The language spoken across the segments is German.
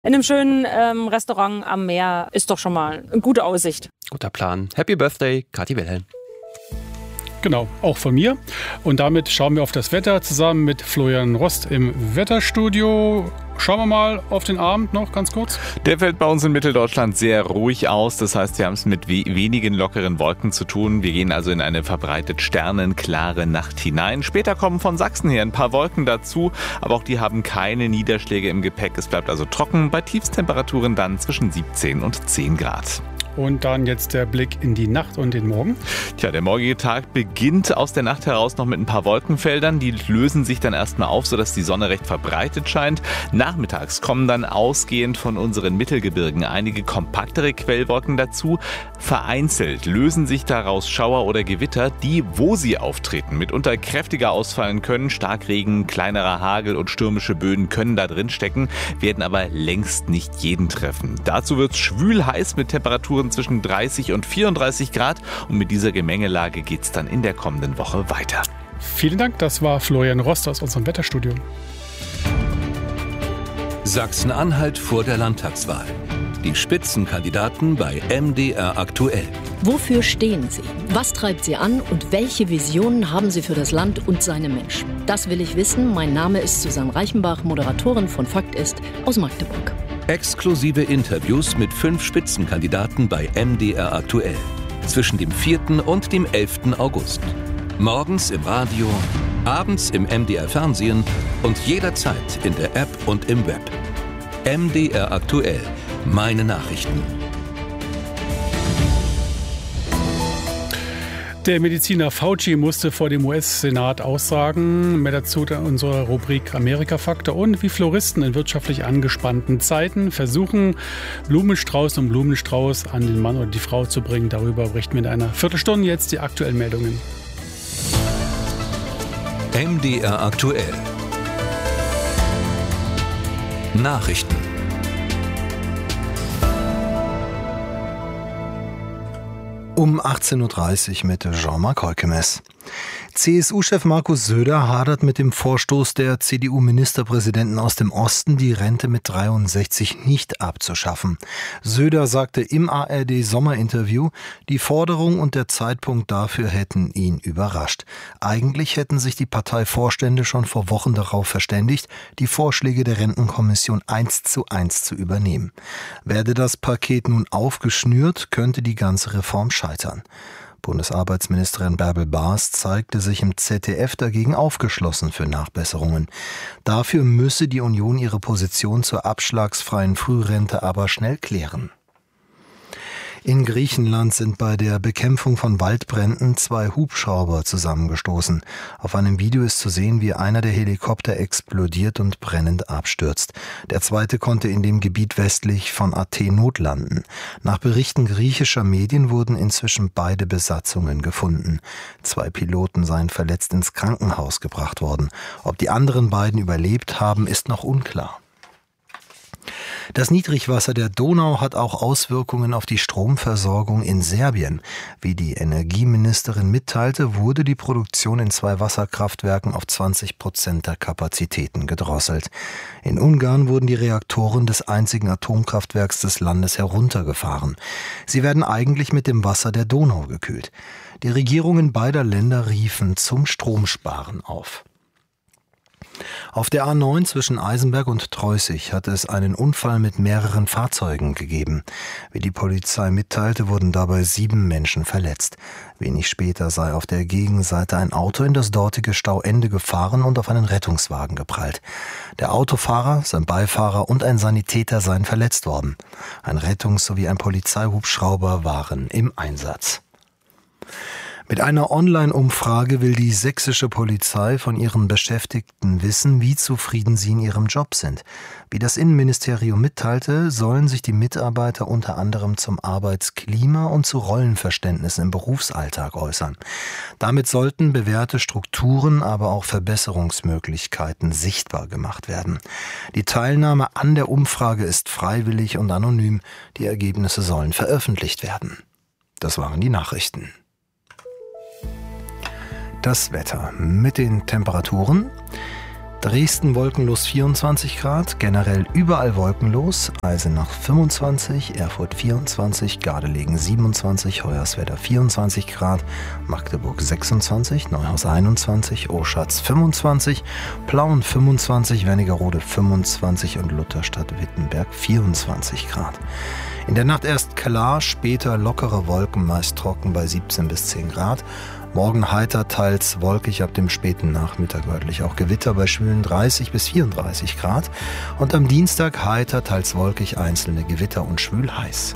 in einem schönen Restaurant am Meer ist doch schon mal eine gute Aussicht. Guter Plan. Happy Birthday, Kathi Wilhelm. Genau, auch von mir. Und damit schauen wir auf das Wetter zusammen mit Florian Rost im Wetterstudio. Schauen wir mal auf den Abend noch ganz kurz. Der fällt bei uns in Mitteldeutschland sehr ruhig aus. Das heißt, wir haben es mit wenigen lockeren Wolken zu tun. Wir gehen also in eine verbreitet sternenklare Nacht hinein. Später kommen von Sachsen her ein paar Wolken dazu, aber auch die haben keine Niederschläge im Gepäck. Es bleibt also trocken, bei Tiefstemperaturen dann zwischen 17 und 10 Grad. Und dann jetzt der Blick in die Nacht und den Morgen. Tja, der morgige Tag beginnt aus der Nacht heraus noch mit ein paar Wolkenfeldern. Die lösen sich dann erstmal auf, sodass die Sonne recht verbreitet scheint. Nachmittags kommen dann ausgehend von unseren Mittelgebirgen einige kompaktere Quellwolken dazu. Vereinzelt lösen sich daraus Schauer oder Gewitter, die, wo sie auftreten, mitunter kräftiger ausfallen können. Starkregen, kleinerer Hagel und stürmische Böen können da drin stecken, werden aber längst nicht jeden treffen. Dazu wird es schwül heiß mit Temperaturen zwischen 30 und 34 Grad und mit dieser Gemengelage geht es dann in der kommenden Woche weiter. Vielen Dank, das war Florian Rost aus unserem Wetterstudio. Sachsen-Anhalt vor der Landtagswahl. Die Spitzenkandidaten bei MDR aktuell. Wofür stehen Sie? Was treibt Sie an und welche Visionen haben Sie für das Land und seine Menschen? Das will ich wissen. Mein Name ist Susanne Reichenbach, Moderatorin von Fakt ist aus Magdeburg. Exklusive Interviews mit 5 Spitzenkandidaten bei MDR aktuell. Zwischen dem 4. und dem 11. August. Morgens im Radio, abends im MDR Fernsehen und jederzeit in der App und im Web. MDR aktuell. Meine Nachrichten. Der Mediziner Fauci musste vor dem US-Senat aussagen. Mehr dazu in unserer Rubrik Amerika-Faktor. Und wie Floristen in wirtschaftlich angespannten Zeiten versuchen, Blumenstrauß und Blumenstrauß an den Mann oder die Frau zu bringen. Darüber berichten wir in einer Viertelstunde. Jetzt die aktuellen Meldungen. MDR aktuell. Nachrichten. Um 18.30 Uhr mit Jean-Marc Heukemes. CSU-Chef Markus Söder hadert mit dem Vorstoß der CDU-Ministerpräsidenten aus dem Osten, die Rente mit 63 nicht abzuschaffen. Söder sagte im ARD-Sommerinterview, die Forderung und der Zeitpunkt dafür hätten ihn überrascht. Eigentlich hätten sich die Parteivorstände schon vor Wochen darauf verständigt, die Vorschläge der Rentenkommission 1:1 zu übernehmen. Werde das Paket nun aufgeschnürt, könnte die ganze Reform scheitern. Bundesarbeitsministerin Bärbel Baas zeigte sich im ZDF dagegen aufgeschlossen für Nachbesserungen. Dafür müsse die Union ihre Position zur abschlagsfreien Frührente aber schnell klären. In Griechenland sind bei der Bekämpfung von Waldbränden 2 Hubschrauber zusammengestoßen. Auf einem Video ist zu sehen, wie einer der Helikopter explodiert und brennend abstürzt. Der zweite konnte in dem Gebiet westlich von Athen notlanden. Nach Berichten griechischer Medien wurden inzwischen beide Besatzungen gefunden. 2 Piloten seien verletzt ins Krankenhaus gebracht worden. Ob die anderen beiden überlebt haben, ist noch unklar. Das Niedrigwasser der Donau hat auch Auswirkungen auf die Stromversorgung in Serbien. Wie die Energieministerin mitteilte, wurde die Produktion in 2 Wasserkraftwerken auf 20% der Kapazitäten gedrosselt. In Ungarn wurden die Reaktoren des einzigen Atomkraftwerks des Landes heruntergefahren. Sie werden eigentlich mit dem Wasser der Donau gekühlt. Die Regierungen beider Länder riefen zum Stromsparen auf. Auf der A9 zwischen Eisenberg und Treußig hatte es einen Unfall mit mehreren Fahrzeugen gegeben. Wie die Polizei mitteilte, wurden dabei 7 Menschen verletzt. Wenig später sei auf der Gegenseite ein Auto in das dortige Stauende gefahren und auf einen Rettungswagen geprallt. Der Autofahrer, sein Beifahrer und ein Sanitäter seien verletzt worden. Ein Rettungs- sowie ein Polizeihubschrauber waren im Einsatz. Mit einer Online-Umfrage will die sächsische Polizei von ihren Beschäftigten wissen, wie zufrieden sie in ihrem Job sind. Wie das Innenministerium mitteilte, sollen sich die Mitarbeiter unter anderem zum Arbeitsklima und zu Rollenverständnissen im Berufsalltag äußern. Damit sollten bewährte Strukturen, aber auch Verbesserungsmöglichkeiten sichtbar gemacht werden. Die Teilnahme an der Umfrage ist freiwillig und anonym. Die Ergebnisse sollen veröffentlicht werden. Das waren die Nachrichten. Das Wetter mit den Temperaturen. Dresden wolkenlos 24 Grad, generell überall wolkenlos, Eisenach 25, Erfurt 24, Gardelegen 27, Hoyerswerda 24 Grad, Magdeburg 26, Neuhaus 21, Oschatz 25, Plauen 25, Wernigerode 25 und Lutherstadt-Wittenberg 24 Grad. In der Nacht erst klar, später lockere Wolken, meist trocken bei 17 bis 10 Grad. Morgen heiter, teils wolkig, ab dem späten Nachmittag örtlich auch Gewitter bei schwülen 30 bis 34 Grad. Und am Dienstag heiter, teils wolkig, einzelne Gewitter und schwül heiß.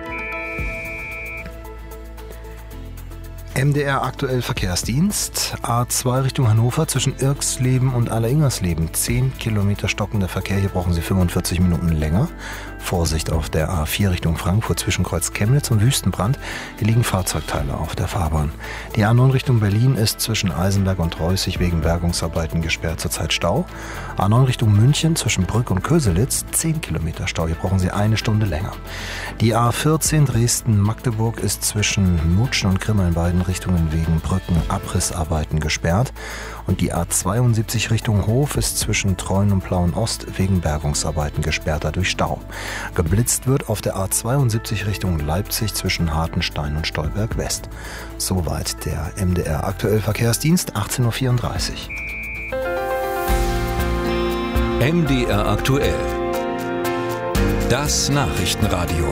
MDR aktuell Verkehrsdienst. A2 Richtung Hannover zwischen Irxleben und Alleringersleben. 10 Kilometer stockender Verkehr. Hier brauchen Sie 45 Minuten länger. Vorsicht auf der A4 Richtung Frankfurt zwischen Kreuz Chemnitz und Wüstenbrand. Hier liegen Fahrzeugteile auf der Fahrbahn. Die A9 Richtung Berlin ist zwischen Eisenberg und Reußig wegen Bergungsarbeiten gesperrt, zurzeit Stau. A9 Richtung München zwischen Brück und Köselitz 10 Kilometer Stau. Hier brauchen Sie eine Stunde länger. Die A14 Dresden-Magdeburg ist zwischen Mutschen und Grimmel in beiden Richtungen wegen Brückenabrissarbeiten gesperrt. Und die A72 Richtung Hof ist zwischen Treuen und Plauen-Ost wegen Bergungsarbeiten gesperrt, dadurch Stau. Geblitzt wird auf der A72 Richtung Leipzig zwischen Hartenstein und Stolberg West. Soweit der MDR aktuell Verkehrsdienst, 18.34 Uhr. MDR aktuell. Das Nachrichtenradio.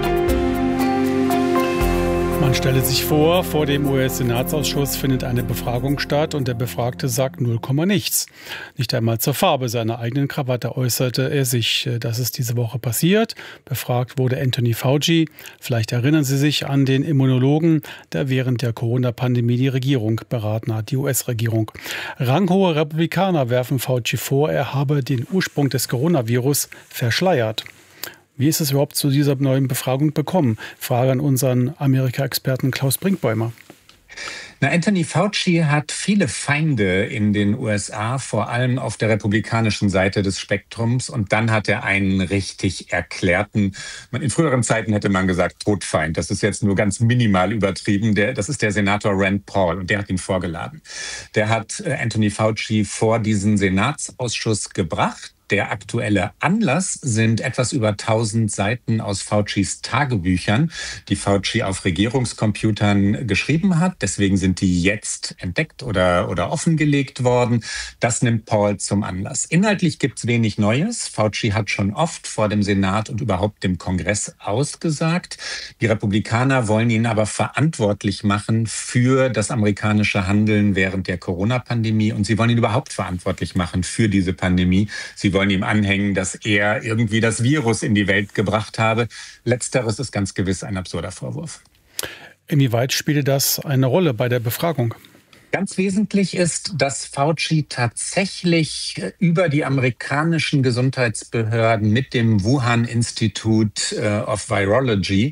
Man stelle sich vor dem US-Senatsausschuss findet eine Befragung statt und der Befragte sagt 0, nichts. Nicht einmal zur Farbe seiner eigenen Krawatte äußerte er sich. Das ist diese Woche passiert. Befragt wurde Anthony Fauci. Vielleicht erinnern Sie sich an den Immunologen, der während der Corona-Pandemie die Regierung beraten hat, die US-Regierung. Ranghohe Republikaner werfen Fauci vor, er habe den Ursprung des Coronavirus verschleiert. Wie ist es überhaupt zu dieser neuen Befragung bekommen? Frage an unseren Amerika-Experten Klaus Brinkbäumer. Anthony Fauci hat viele Feinde in den USA, vor allem auf der republikanischen Seite des Spektrums. Und dann hat er einen richtig erklärten, in früheren Zeiten hätte man gesagt Todfeind. Das ist jetzt nur ganz minimal übertrieben. Das ist der Senator Rand Paul und der hat ihn vorgeladen. Der hat Anthony Fauci vor diesen Senatsausschuss gebracht. Der aktuelle Anlass sind etwas über 1000 Seiten aus Faucis Tagebüchern, die Fauci auf Regierungscomputern geschrieben hat. Deswegen sind die jetzt entdeckt oder offengelegt worden. Das nimmt Paul zum Anlass. Inhaltlich gibt's wenig Neues. Fauci hat schon oft vor dem Senat und überhaupt dem Kongress ausgesagt. Die Republikaner wollen ihn aber verantwortlich machen für das amerikanische Handeln während der Corona-Pandemie. Und sie wollen ihn überhaupt verantwortlich machen für diese Pandemie. Sie wollen ihm anhängen, dass er irgendwie das Virus in die Welt gebracht habe. Letzteres ist ganz gewiss ein absurder Vorwurf. Inwieweit spielte das eine Rolle bei der Befragung? Ganz wesentlich ist, dass Fauci tatsächlich über die amerikanischen Gesundheitsbehörden mit dem Wuhan Institute of Virology,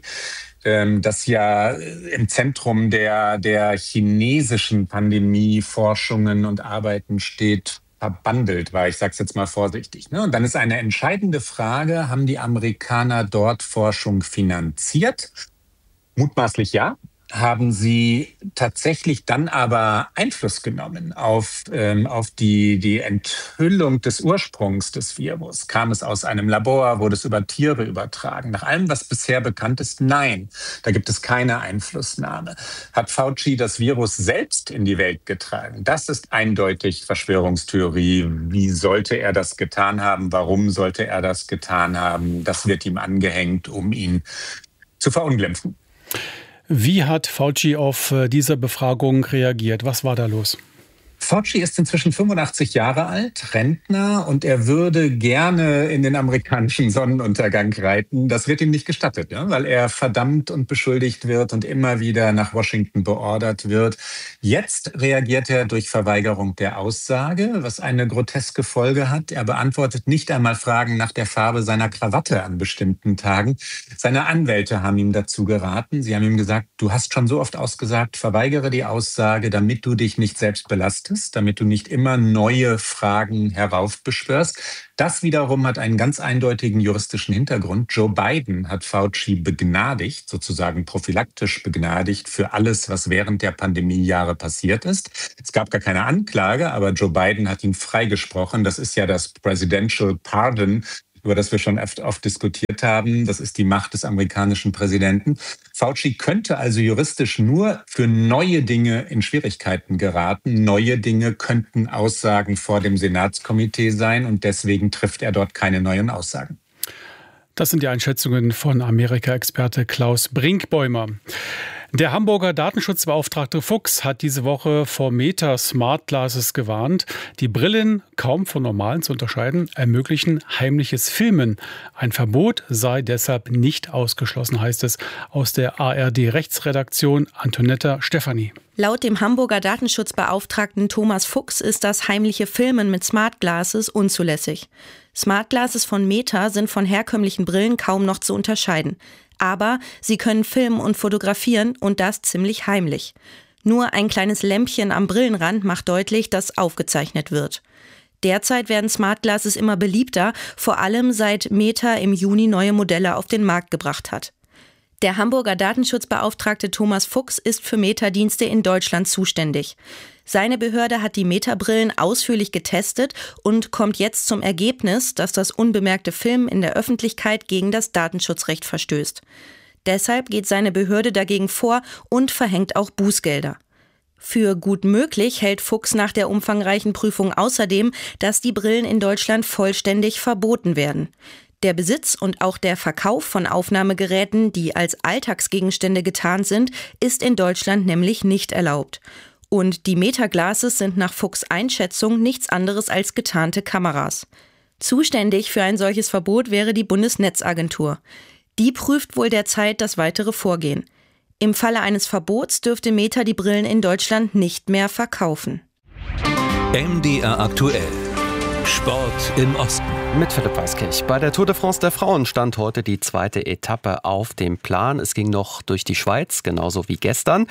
das ja im Zentrum der chinesischen Pandemieforschungen und Arbeiten steht, verbandelt war. Ich sage es jetzt mal vorsichtig. Und dann ist eine entscheidende Frage, haben die Amerikaner dort Forschung finanziert? Mutmaßlich ja. Haben sie tatsächlich dann aber Einfluss genommen auf die Enthüllung des Ursprungs des Virus? Kam es aus einem Labor? Wurde es über Tiere übertragen? Nach allem, was bisher bekannt ist, nein. Da gibt es keine Einflussnahme. Hat Fauci das Virus selbst in die Welt getragen? Das ist eindeutig Verschwörungstheorie. Wie sollte er das getan haben? Warum sollte er das getan haben? Das wird ihm angehängt, um ihn zu verunglimpfen. Wie hat Fauci auf diese Befragung reagiert? Was war da los? Fauci ist inzwischen 85 Jahre alt, Rentner, und er würde gerne in den amerikanischen Sonnenuntergang reiten. Das wird ihm nicht gestattet, weil er verdammt und beschuldigt wird und immer wieder nach Washington beordert wird. Jetzt reagiert er durch Verweigerung der Aussage, was eine groteske Folge hat. Er beantwortet nicht einmal Fragen nach der Farbe seiner Krawatte an bestimmten Tagen. Seine Anwälte haben ihm dazu geraten. Sie haben ihm gesagt, du hast schon so oft ausgesagt, verweigere die Aussage, damit du dich nicht selbst belastest. testest, damit du nicht immer neue Fragen heraufbeschwörst. Das wiederum hat einen ganz eindeutigen juristischen Hintergrund. Joe Biden hat Fauci begnadigt, sozusagen prophylaktisch begnadigt für alles, was während der Pandemiejahre passiert ist. Es gab gar keine Anklage, aber Joe Biden hat ihn freigesprochen. Das ist ja das Presidential Pardon, über das wir schon oft diskutiert haben. Das ist die Macht des amerikanischen Präsidenten. Fauci könnte also juristisch nur für neue Dinge in Schwierigkeiten geraten. Neue Dinge könnten Aussagen vor dem Senatskomitee sein und deswegen trifft er dort keine neuen Aussagen. Das sind die Einschätzungen von Amerika-Experte Klaus Brinkbäumer. Der Hamburger Datenschutzbeauftragte Fuchs hat diese Woche vor Meta Smart Glasses gewarnt. Die Brillen, kaum von normalen zu unterscheiden, ermöglichen heimliches Filmen. Ein Verbot sei deshalb nicht ausgeschlossen, heißt es aus der ARD-Rechtsredaktion. Antonetta Stefanie. Laut dem Hamburger Datenschutzbeauftragten Thomas Fuchs ist das heimliche Filmen mit Smart Glasses unzulässig. Smart Glasses von Meta sind von herkömmlichen Brillen kaum noch zu unterscheiden. Aber sie können filmen und fotografieren und das ziemlich heimlich. Nur ein kleines Lämpchen am Brillenrand macht deutlich, dass aufgezeichnet wird. Derzeit werden Smart Glasses immer beliebter, vor allem seit Meta im Juni neue Modelle auf den Markt gebracht hat. Der Hamburger Datenschutzbeauftragte Thomas Fuchs ist für Meta-Dienste in Deutschland zuständig. Seine Behörde hat die Meta-Brillen ausführlich getestet und kommt jetzt zum Ergebnis, dass das unbemerkte Filmen in der Öffentlichkeit gegen das Datenschutzrecht verstößt. Deshalb geht seine Behörde dagegen vor und verhängt auch Bußgelder. Für gut möglich hält Fuchs nach der umfangreichen Prüfung außerdem, dass die Brillen in Deutschland vollständig verboten werden. Der Besitz und auch der Verkauf von Aufnahmegeräten, die als Alltagsgegenstände getarnt sind, ist in Deutschland nämlich nicht erlaubt. Und die Meta-Glasses sind nach Fuchs' Einschätzung nichts anderes als getarnte Kameras. Zuständig für ein solches Verbot wäre die Bundesnetzagentur. Die prüft wohl derzeit das weitere Vorgehen. Im Falle eines Verbots dürfte Meta die Brillen in Deutschland nicht mehr verkaufen. MDR aktuell. Sport im Osten. Mit Philipp Weiskirch. Bei der Tour de France der Frauen stand heute die zweite Etappe auf dem Plan. Es ging noch durch die Schweiz, genauso wie gestern.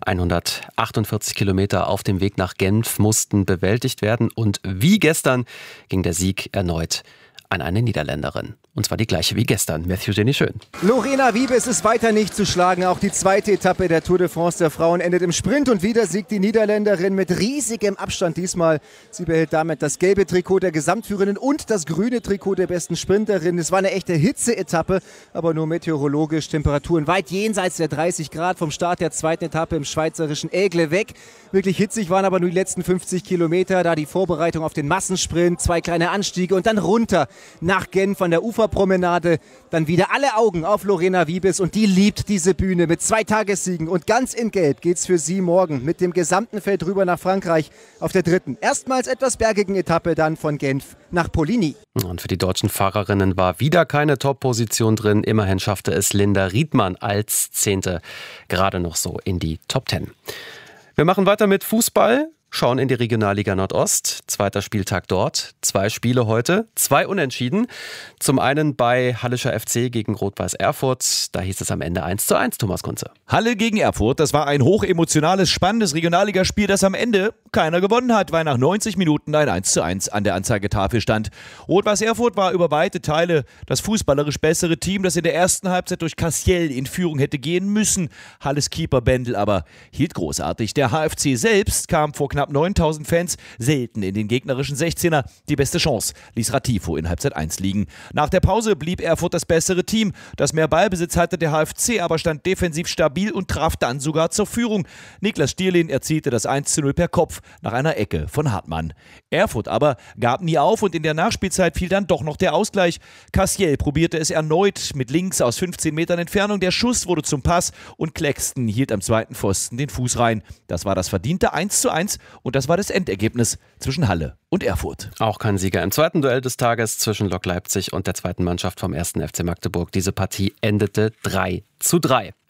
148 Kilometer auf dem Weg nach Genf mussten bewältigt werden. Und wie gestern ging der Sieg erneut an eine Niederländerin. Und zwar die gleiche wie gestern. Matthew Jenny Schön. Lorena Wiebes ist weiter nicht zu schlagen. Auch die zweite Etappe der Tour de France der Frauen endet im Sprint. Und wieder siegt die Niederländerin mit riesigem Abstand diesmal. Sie behält damit das gelbe Trikot der Gesamtführenden und das grüne Trikot der besten Sprinterin. Es war eine echte Hitze-Etappe, aber nur meteorologisch. Temperaturen weit jenseits der 30 Grad vom Start der zweiten Etappe im schweizerischen Aigle weg. Wirklich hitzig waren aber nur die letzten 50 Kilometer, da die Vorbereitung auf den Massensprint, 2 kleine Anstiege und dann runter nach Genf an der Uferpromenade. Dann wieder alle Augen auf Lorena Wiebes und die liebt diese Bühne mit 2 Tagessiegen. Und ganz in Gelb geht's für sie morgen mit dem gesamten Feld rüber nach Frankreich auf der dritten, erstmals etwas bergigen Etappe dann von Genf nach Poligny. Und für die deutschen Fahrerinnen war wieder keine Top-Position drin. Immerhin schaffte es Linda Riedmann als 10. gerade noch so in die Top 10. Wir machen weiter mit Fußball, schauen in die Regionalliga Nordost. 2. Spieltag dort, 2 Spiele heute, 2 Unentschieden. Zum einen bei Hallischer FC gegen Rot-Weiß Erfurt, da hieß es am Ende 1:1, Thomas Kunze. Halle gegen Erfurt, das war ein hochemotionales, spannendes Regionalligaspiel, das am Ende keiner gewonnen hat, weil nach 90 Minuten ein 1:1 an der Anzeigetafel stand. Rot-Weiß Erfurt war über weite Teile das fußballerisch bessere Team, das in der ersten Halbzeit durch Cassiel in Führung hätte gehen müssen. Halles Keeper Bendel aber hielt großartig. Der HFC selbst kam vor knapp 9000 Fans selten in den gegnerischen 16er. Die beste Chance ließ Ratifo in Halbzeit 1 liegen. Nach der Pause blieb Erfurt das bessere Team. Das mehr Ballbesitz hatte der HFC, aber stand defensiv stabil und traf dann sogar zur Führung. Niklas Stierlin erzielte das 1:0 per Kopf nach einer Ecke von Hartmann. Erfurt aber gab nie auf und in der Nachspielzeit fiel dann doch noch der Ausgleich. Cassiel probierte es erneut mit links aus 15 Metern Entfernung. Der Schuss wurde zum Pass und Claxton hielt am zweiten Pfosten den Fuß rein. Das war das verdiente 1:1 und das war das Endergebnis zwischen Halle und Erfurt. Auch kein Sieger im zweiten Duell des Tages zwischen Lok Leipzig und der zweiten Mannschaft vom 1. FC Magdeburg. Diese Partie endete 3:3.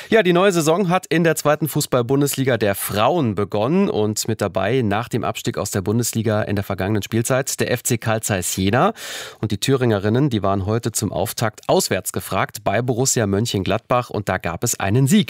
Ja, die neue Saison hat in der 2. Fußball-Bundesliga der Frauen begonnen und mit dabei nach dem Abstieg aus der Bundesliga in der vergangenen Spielzeit der FC Carl Zeiss Jena. Und die Thüringerinnen, die waren heute zum Auftakt auswärts gefragt bei Borussia Mönchengladbach und da gab es einen Sieg.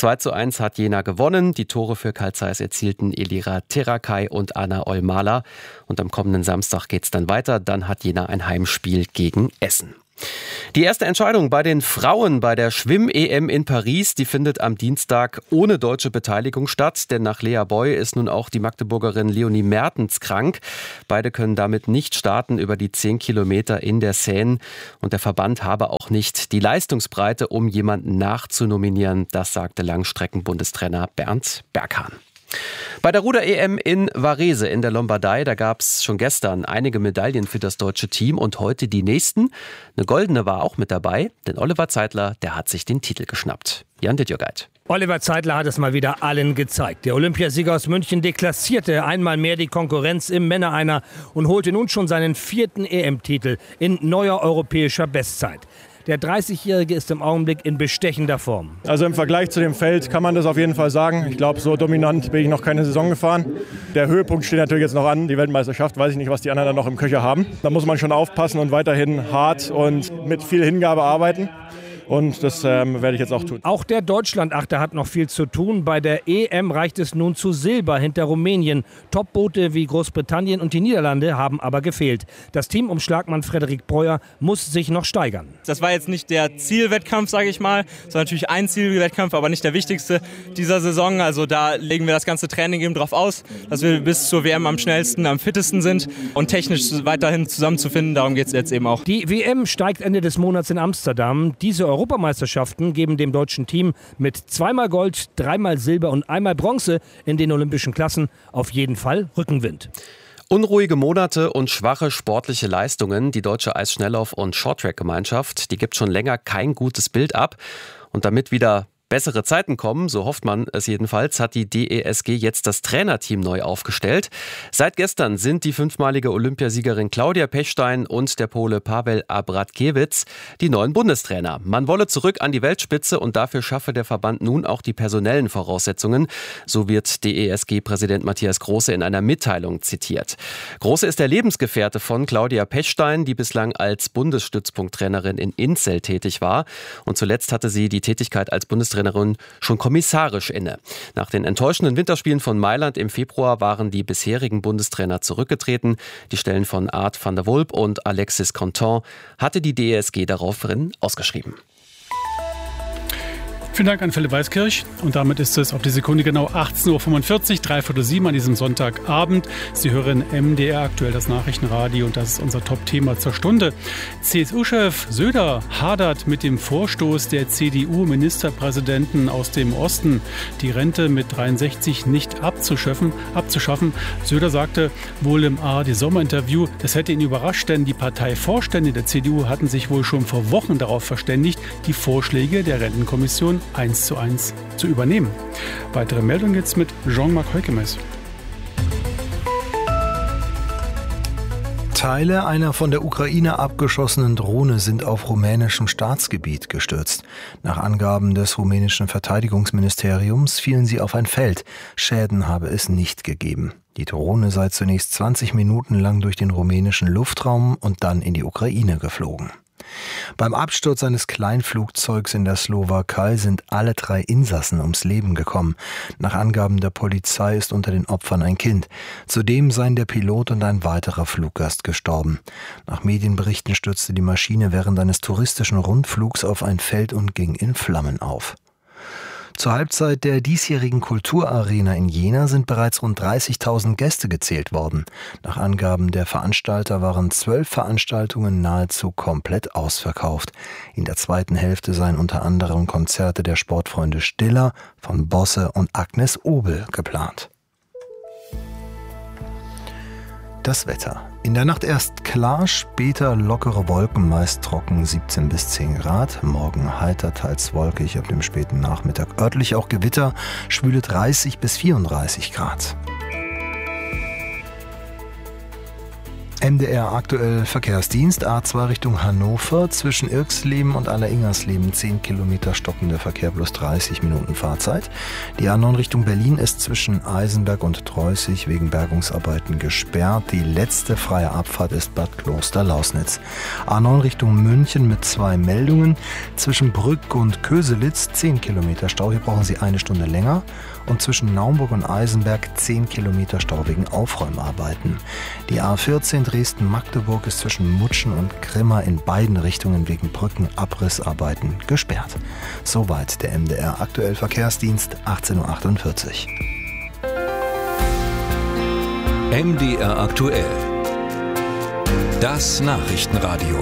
2:1 hat Jena gewonnen. Die Tore für Carl Zeiss erzielten Elira Terakai und Anna Olmala. Und am kommenden Samstag geht's dann weiter. Dann hat Jena ein Heimspiel gegen Essen. Die erste Entscheidung bei den Frauen bei der Schwimm-EM in Paris, die findet am Dienstag ohne deutsche Beteiligung statt. Denn nach Lea Boy ist nun auch die Magdeburgerin Leonie Mertens krank. Beide können damit nicht starten über die 10 Kilometer in der Seine. Und der Verband habe auch nicht die Leistungsbreite, um jemanden nachzunominieren. Das sagte Langstrecken-Bundestrainer Bernd Berghahn. Bei der Ruder-EM in Varese in der Lombardei, da gab es schon gestern einige Medaillen für das deutsche Team und heute die nächsten. Eine goldene war auch mit dabei, denn Oliver Zeitler, der hat sich den Titel geschnappt. Jan Dittjörgeit. Oliver Zeitler hat es mal wieder allen gezeigt. Der Olympiasieger aus München deklassierte einmal mehr die Konkurrenz im Männereiner und holte nun schon seinen 4. EM-Titel in neuer europäischer Bestzeit. Der 30-Jährige ist im Augenblick in bestechender Form. Also im Vergleich zu dem Feld kann man das auf jeden Fall sagen. Ich glaube, so dominant bin ich noch keine Saison gefahren. Der Höhepunkt steht natürlich jetzt noch an, die Weltmeisterschaft. Weiß ich nicht, was die anderen dann noch im Köcher haben. Da muss man schon aufpassen und weiterhin hart und mit viel Hingabe arbeiten. Und das werde ich jetzt auch tun. Auch der Deutschlandachter hat noch viel zu tun. Bei der EM reicht es nun zu Silber hinter Rumänien. Topboote wie Großbritannien und die Niederlande haben aber gefehlt. Das Team um Schlagmann Frederik Breuer muss sich noch steigern. Das war jetzt nicht der Zielwettkampf, sage ich mal. Das war natürlich ein Zielwettkampf, aber nicht der wichtigste dieser Saison. Also da legen wir das ganze Training eben drauf aus, dass wir bis zur WM am schnellsten, am fittesten sind und technisch weiterhin zusammenzufinden. Darum geht es jetzt eben auch. Die WM steigt Ende des Monats in Amsterdam. Diese Europameisterschaften geben dem deutschen Team mit 2-mal Gold, 3-mal Silber und 1-mal Bronze in den olympischen Klassen auf jeden Fall Rückenwind. Unruhige Monate und schwache sportliche Leistungen. Die deutsche Eisschnelllauf- und Shorttrack-Gemeinschaft, die gibt schon länger kein gutes Bild ab. Und damit wieder bessere Zeiten kommen, so hofft man es jedenfalls, hat die DESG jetzt das Trainerteam neu aufgestellt. Seit gestern sind die 5-malige Olympiasiegerin Claudia Pechstein und der Pole Paweł Abratkiewicz die neuen Bundestrainer. Man wolle zurück an die Weltspitze und dafür schaffe der Verband nun auch die personellen Voraussetzungen. So wird DESG-Präsident Matthias Große in einer Mitteilung zitiert. Große ist der Lebensgefährte von Claudia Pechstein, die bislang als Bundesstützpunkttrainerin in Inzell tätig war. Und zuletzt hatte sie die Tätigkeit als Bundestrainerin schon kommissarisch inne. Nach den enttäuschenden Winterspielen von Mailand im Februar waren die bisherigen Bundestrainer zurückgetreten. Die Stellen von Art van der Wulp und Alexis Contant hatte die DESG daraufhin ausgeschrieben. Vielen Dank an Philipp Weiskirch. Und damit ist es auf die Sekunde genau 18:45 Uhr, 3:45 an diesem Sonntagabend. Sie hören MDR aktuell, das Nachrichtenradio, und das ist unser Top-Thema zur Stunde. CSU-Chef Söder hadert mit dem Vorstoß der CDU-Ministerpräsidenten aus dem Osten, die Rente mit 63 nicht abzuschaffen. Söder sagte wohl im ARD-Sommerinterview, das hätte ihn überrascht, denn die Parteivorstände der CDU hatten sich wohl schon vor Wochen darauf verständigt, die Vorschläge der Rentenkommission 1:1 zu übernehmen. Weitere Meldungen jetzt mit Jean-Marc Heukemes. Teile einer von der Ukraine abgeschossenen Drohne sind auf rumänischem Staatsgebiet gestürzt. Nach Angaben des rumänischen Verteidigungsministeriums fielen sie auf ein Feld. Schäden habe es nicht gegeben. Die Drohne sei zunächst 20 Minuten lang durch den rumänischen Luftraum und dann in die Ukraine geflogen. Beim Absturz eines Kleinflugzeugs in der Slowakei sind alle 3 Insassen ums Leben gekommen. Nach Angaben der Polizei ist unter den Opfern ein Kind. Zudem seien der Pilot und ein weiterer Fluggast gestorben. Nach Medienberichten stürzte die Maschine während eines touristischen Rundflugs auf ein Feld und ging in Flammen auf. Zur Halbzeit der diesjährigen Kulturarena in Jena sind bereits rund 30.000 Gäste gezählt worden. Nach Angaben der Veranstalter waren 12 Veranstaltungen nahezu komplett ausverkauft. In der zweiten Hälfte seien unter anderem Konzerte der Sportfreunde Stiller, von Bosse und Agnes Obel geplant. Das Wetter. In der Nacht erst klar, später lockere Wolken, meist trocken 17 bis 10 Grad. Morgen heiter, teils wolkig, ab dem späten Nachmittag örtlich auch Gewitter, schwüle 30 bis 34 Grad. MDR aktuell Verkehrsdienst, A2 Richtung Hannover, zwischen Irxleben und Aller-Ingersleben 10 Kilometer stockender Verkehr plus 30 Minuten Fahrzeit. Die A9 Richtung Berlin ist zwischen Eisenberg und Treußig wegen Bergungsarbeiten gesperrt. Die letzte freie Abfahrt ist Bad Kloster-Lausnitz. A9 Richtung München mit 2 Meldungen. Zwischen Brück und Köselitz 10 Kilometer Stau, hier brauchen Sie 1 Stunde länger. Und zwischen Naumburg und Eisenberg 10 Kilometer Stau wegen Aufräumarbeiten. Die A14 Dresden-Magdeburg ist zwischen Mutschen und Grimma in beiden Richtungen wegen Brückenabrissarbeiten gesperrt. Soweit der MDR aktuell Verkehrsdienst, 18.48 Uhr. MDR aktuell. Das Nachrichtenradio.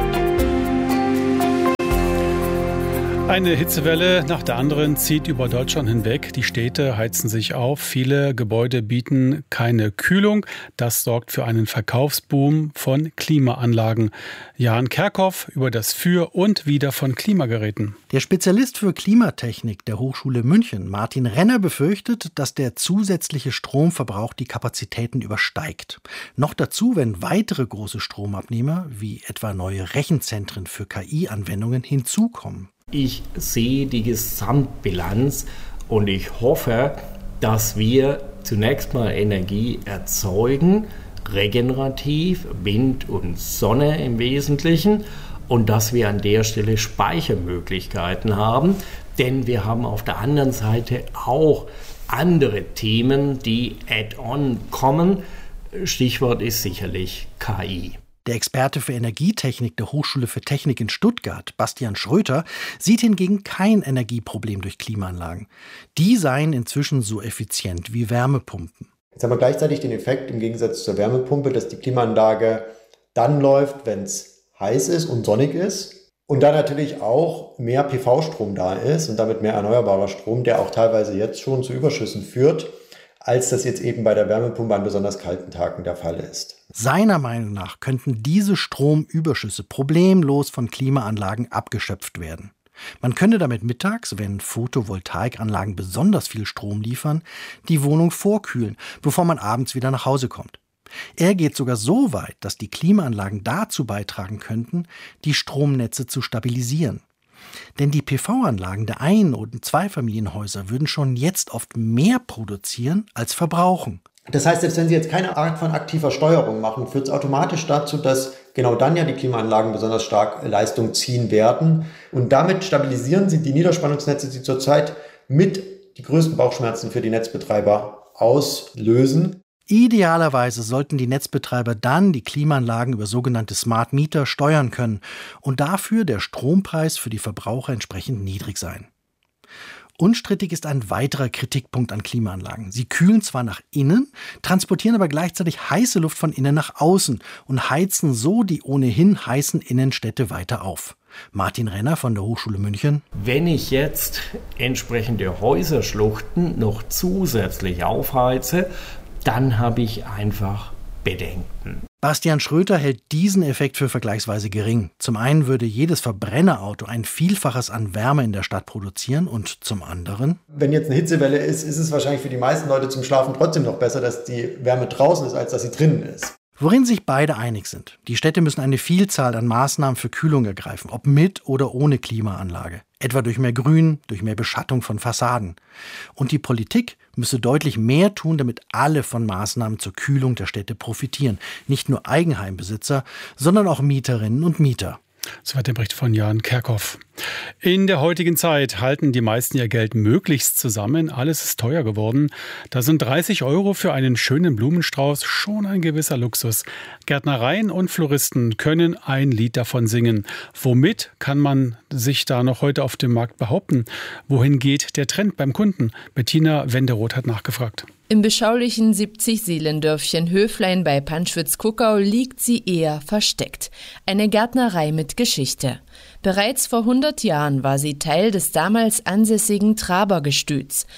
Eine Hitzewelle nach der anderen zieht über Deutschland hinweg. Die Städte heizen sich auf. Viele Gebäude bieten keine Kühlung. Das sorgt für einen Verkaufsboom von Klimaanlagen. Jan Kerkhoff über das Für und Wider von Klimageräten. Der Spezialist für Klimatechnik der Hochschule München, Martin Renner, befürchtet, dass der zusätzliche Stromverbrauch die Kapazitäten übersteigt. Noch dazu, wenn weitere große Stromabnehmer, wie etwa neue Rechenzentren für KI-Anwendungen, hinzukommen. Ich sehe die Gesamtbilanz und ich hoffe, dass wir zunächst mal Energie erzeugen, regenerativ, Wind und Sonne im Wesentlichen, und dass wir an der Stelle Speichermöglichkeiten haben, denn wir haben auf der anderen Seite auch andere Themen, die add-on kommen. Stichwort ist sicherlich KI. Der Experte für Energietechnik der Hochschule für Technik in Stuttgart, Bastian Schröter, sieht hingegen kein Energieproblem durch Klimaanlagen. Die seien inzwischen so effizient wie Wärmepumpen. Jetzt haben wir gleichzeitig den Effekt im Gegensatz zur Wärmepumpe, dass die Klimaanlage dann läuft, wenn es heiß ist und sonnig ist. Und da natürlich auch mehr PV-Strom da ist und damit mehr erneuerbarer Strom, der auch teilweise jetzt schon zu Überschüssen führt, als das jetzt eben bei der Wärmepumpe an besonders kalten Tagen der Fall ist. Seiner Meinung nach könnten diese Stromüberschüsse problemlos von Klimaanlagen abgeschöpft werden. Man könnte damit mittags, wenn Photovoltaikanlagen besonders viel Strom liefern, die Wohnung vorkühlen, bevor man abends wieder nach Hause kommt. Er geht sogar so weit, dass die Klimaanlagen dazu beitragen könnten, die Stromnetze zu stabilisieren. Denn die PV-Anlagen der Ein- und Zweifamilienhäuser würden schon jetzt oft mehr produzieren als verbrauchen. Das heißt, selbst wenn Sie jetzt keine Art von aktiver Steuerung machen, führt es automatisch dazu, dass genau dann ja die Klimaanlagen besonders stark Leistung ziehen werden. Und damit stabilisieren Sie die Niederspannungsnetze, die zurzeit mit die größten Bauchschmerzen für die Netzbetreiber auslösen. Idealerweise sollten die Netzbetreiber dann die Klimaanlagen über sogenannte Smart Meter steuern können und dafür der Strompreis für die Verbraucher entsprechend niedrig sein. Unstrittig ist ein weiterer Kritikpunkt an Klimaanlagen. Sie kühlen zwar nach innen, transportieren aber gleichzeitig heiße Luft von innen nach außen und heizen so die ohnehin heißen Innenstädte weiter auf. Martin Renner von der Hochschule München. Wenn ich jetzt entsprechende Häuserschluchten noch zusätzlich aufheize, dann habe ich einfach Bedenken. Bastian Schröter hält diesen Effekt für vergleichsweise gering. Zum einen würde jedes Verbrennerauto ein Vielfaches an Wärme in der Stadt produzieren und zum anderen: Wenn jetzt eine Hitzewelle ist, ist es wahrscheinlich für die meisten Leute zum Schlafen trotzdem noch besser, dass die Wärme draußen ist, als dass sie drinnen ist. Worin sich beide einig sind. Die Städte müssen eine Vielzahl an Maßnahmen für Kühlung ergreifen, ob mit oder ohne Klimaanlage. Etwa durch mehr Grün, durch mehr Beschattung von Fassaden. Und die Politik müsse deutlich mehr tun, damit alle von Maßnahmen zur Kühlung der Städte profitieren. Nicht nur Eigenheimbesitzer, sondern auch Mieterinnen und Mieter. Soweit der Bericht von Jan Kerkhoff. In der heutigen Zeit halten die meisten ihr Geld möglichst zusammen. Alles ist teuer geworden. Da sind 30 € für einen schönen Blumenstrauß schon ein gewisser Luxus. Gärtnereien und Floristen können ein Lied davon singen. Womit kann man sich da noch heute auf dem Markt behaupten? Wohin geht der Trend beim Kunden? Bettina Wenderoth hat nachgefragt. Im beschaulichen 70-Seelendörfchen Höflein bei Panschwitz-Kuckau liegt sie eher versteckt. Eine Gärtnerei mit Geschichte. Bereits vor 100 Jahren war sie Teil des damals ansässigen Trabergestüts.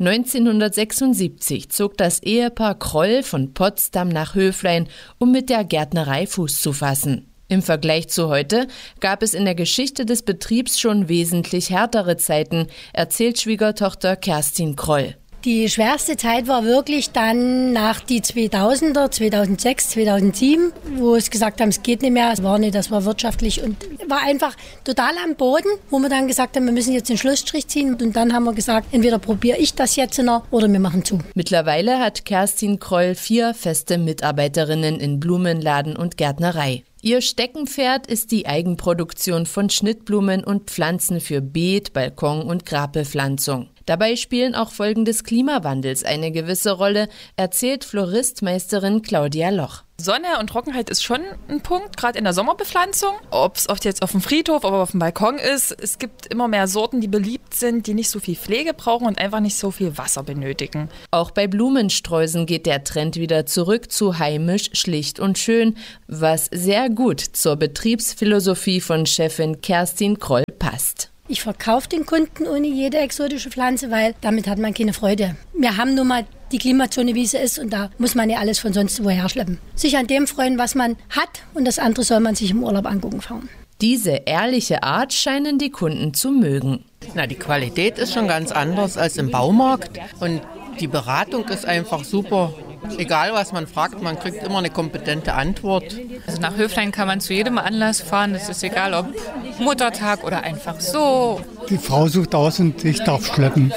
1976 zog das Ehepaar Kroll von Potsdam nach Höflein, um mit der Gärtnerei Fuß zu fassen. Im Vergleich zu heute gab es in der Geschichte des Betriebs schon wesentlich härtere Zeiten, erzählt Schwiegertochter Kerstin Kroll. Die schwerste Zeit war wirklich dann nach die 2000er, 2006, 2007, wo es gesagt haben, es geht nicht mehr. Das war wirtschaftlich und war einfach total am Boden, wo wir dann gesagt haben, wir müssen jetzt den Schlussstrich ziehen. Und dann haben wir gesagt, entweder probiere ich das jetzt noch oder wir machen zu. Mittlerweile hat Kerstin Kroll 4 feste Mitarbeiterinnen in Blumenladen und Gärtnerei. Ihr Steckenpferd ist die Eigenproduktion von Schnittblumen und Pflanzen für Beet-, Balkon- und Grabbepflanzung. Dabei spielen auch Folgen des Klimawandels eine gewisse Rolle, erzählt Floristmeisterin Claudia Loch. Sonne und Trockenheit ist schon ein Punkt, gerade in der Sommerbepflanzung. Ob es oft jetzt auf dem Friedhof oder auf dem Balkon ist, es gibt immer mehr Sorten, die beliebt sind, die nicht so viel Pflege brauchen und einfach nicht so viel Wasser benötigen. Auch bei Blumensträußen geht der Trend wieder zurück zu heimisch, schlicht und schön, was sehr gut zur Betriebsphilosophie von Chefin Kerstin Kroll passt. Ich verkaufe den Kunden ohne jede exotische Pflanze, weil damit hat man keine Freude. Wir haben nun mal die Klimazone, wie sie ist, und da muss man ja alles von sonst woher schleppen. Sich an dem freuen, was man hat, und das andere soll man sich im Urlaub angucken fahren. Diese ehrliche Art scheinen die Kunden zu mögen. Die Qualität ist schon ganz anders als im Baumarkt und die Beratung ist einfach super. Egal, was man fragt, man kriegt immer eine kompetente Antwort. Also nach Höflein kann man zu jedem Anlass fahren. Es ist egal, ob Muttertag oder einfach so. Die Frau sucht aus und ich darf schleppen.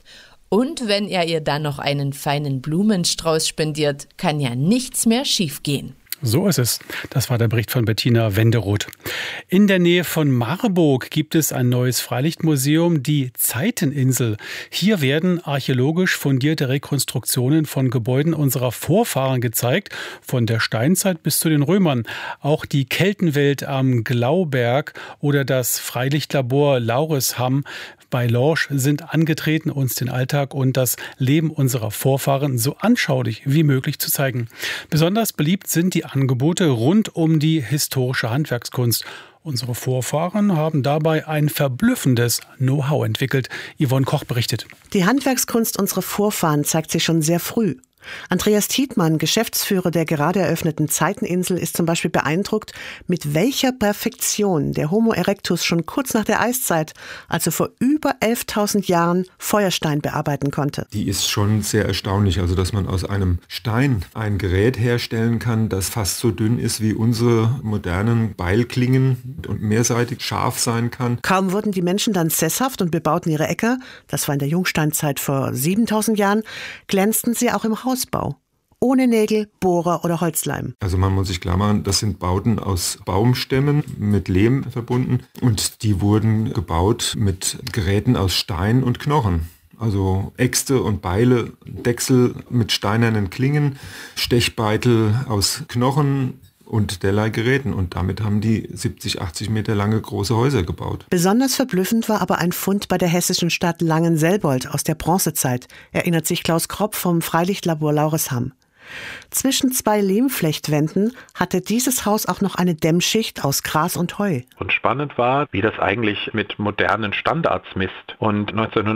Und wenn er ihr dann noch einen feinen Blumenstrauß spendiert, kann ja nichts mehr schiefgehen. So ist es. Das war der Bericht von Bettina Wenderoth. In der Nähe von Marburg gibt es ein neues Freilichtmuseum, die Zeiteninsel. Hier werden archäologisch fundierte Rekonstruktionen von Gebäuden unserer Vorfahren gezeigt, von der Steinzeit bis zu den Römern. Auch die Keltenwelt am Glauberg oder das Freilichtlabor Lauresham bei Lorsch sind angetreten, uns den Alltag und das Leben unserer Vorfahren so anschaulich wie möglich zu zeigen. Besonders beliebt sind die Angebote rund um die historische Handwerkskunst. Unsere Vorfahren haben dabei ein verblüffendes Know-how entwickelt. Yvonne Koch berichtet. Die Handwerkskunst unserer Vorfahren zeigt sich schon sehr früh. Andreas Tietmann, Geschäftsführer der gerade eröffneten Zeiteninsel, ist zum Beispiel beeindruckt, mit welcher Perfektion der Homo erectus schon kurz nach der Eiszeit, also vor über 11.000 Jahren, Feuerstein bearbeiten konnte. Die ist schon sehr erstaunlich, also dass man aus einem Stein ein Gerät herstellen kann, das fast so dünn ist wie unsere modernen Beilklingen und mehrseitig scharf sein kann. Kaum wurden die Menschen dann sesshaft und bebauten ihre Äcker, das war in der Jungsteinzeit vor 7.000 Jahren, glänzten sie auch im Hausbau. Ohne Nägel, Bohrer oder Holzleim. Also man muss sich klar machen, das sind Bauten aus Baumstämmen mit Lehm verbunden und die wurden gebaut mit Geräten aus Stein und Knochen. Also Äxte und Beile, Dechsel mit steinernen Klingen, Stechbeitel aus Knochen und derlei Geräten. Und damit haben die 70, 80 Meter lange große Häuser gebaut. Besonders verblüffend war aber ein Fund bei der hessischen Stadt Langenselbold aus der Bronzezeit, erinnert sich Klaus Kropp vom Freilichtlabor Lauresham. Zwischen zwei Lehmflechtwänden hatte dieses Haus auch noch eine Dämmschicht aus Gras und Heu. Und spannend war, wie das eigentlich mit modernen Standards misst. Und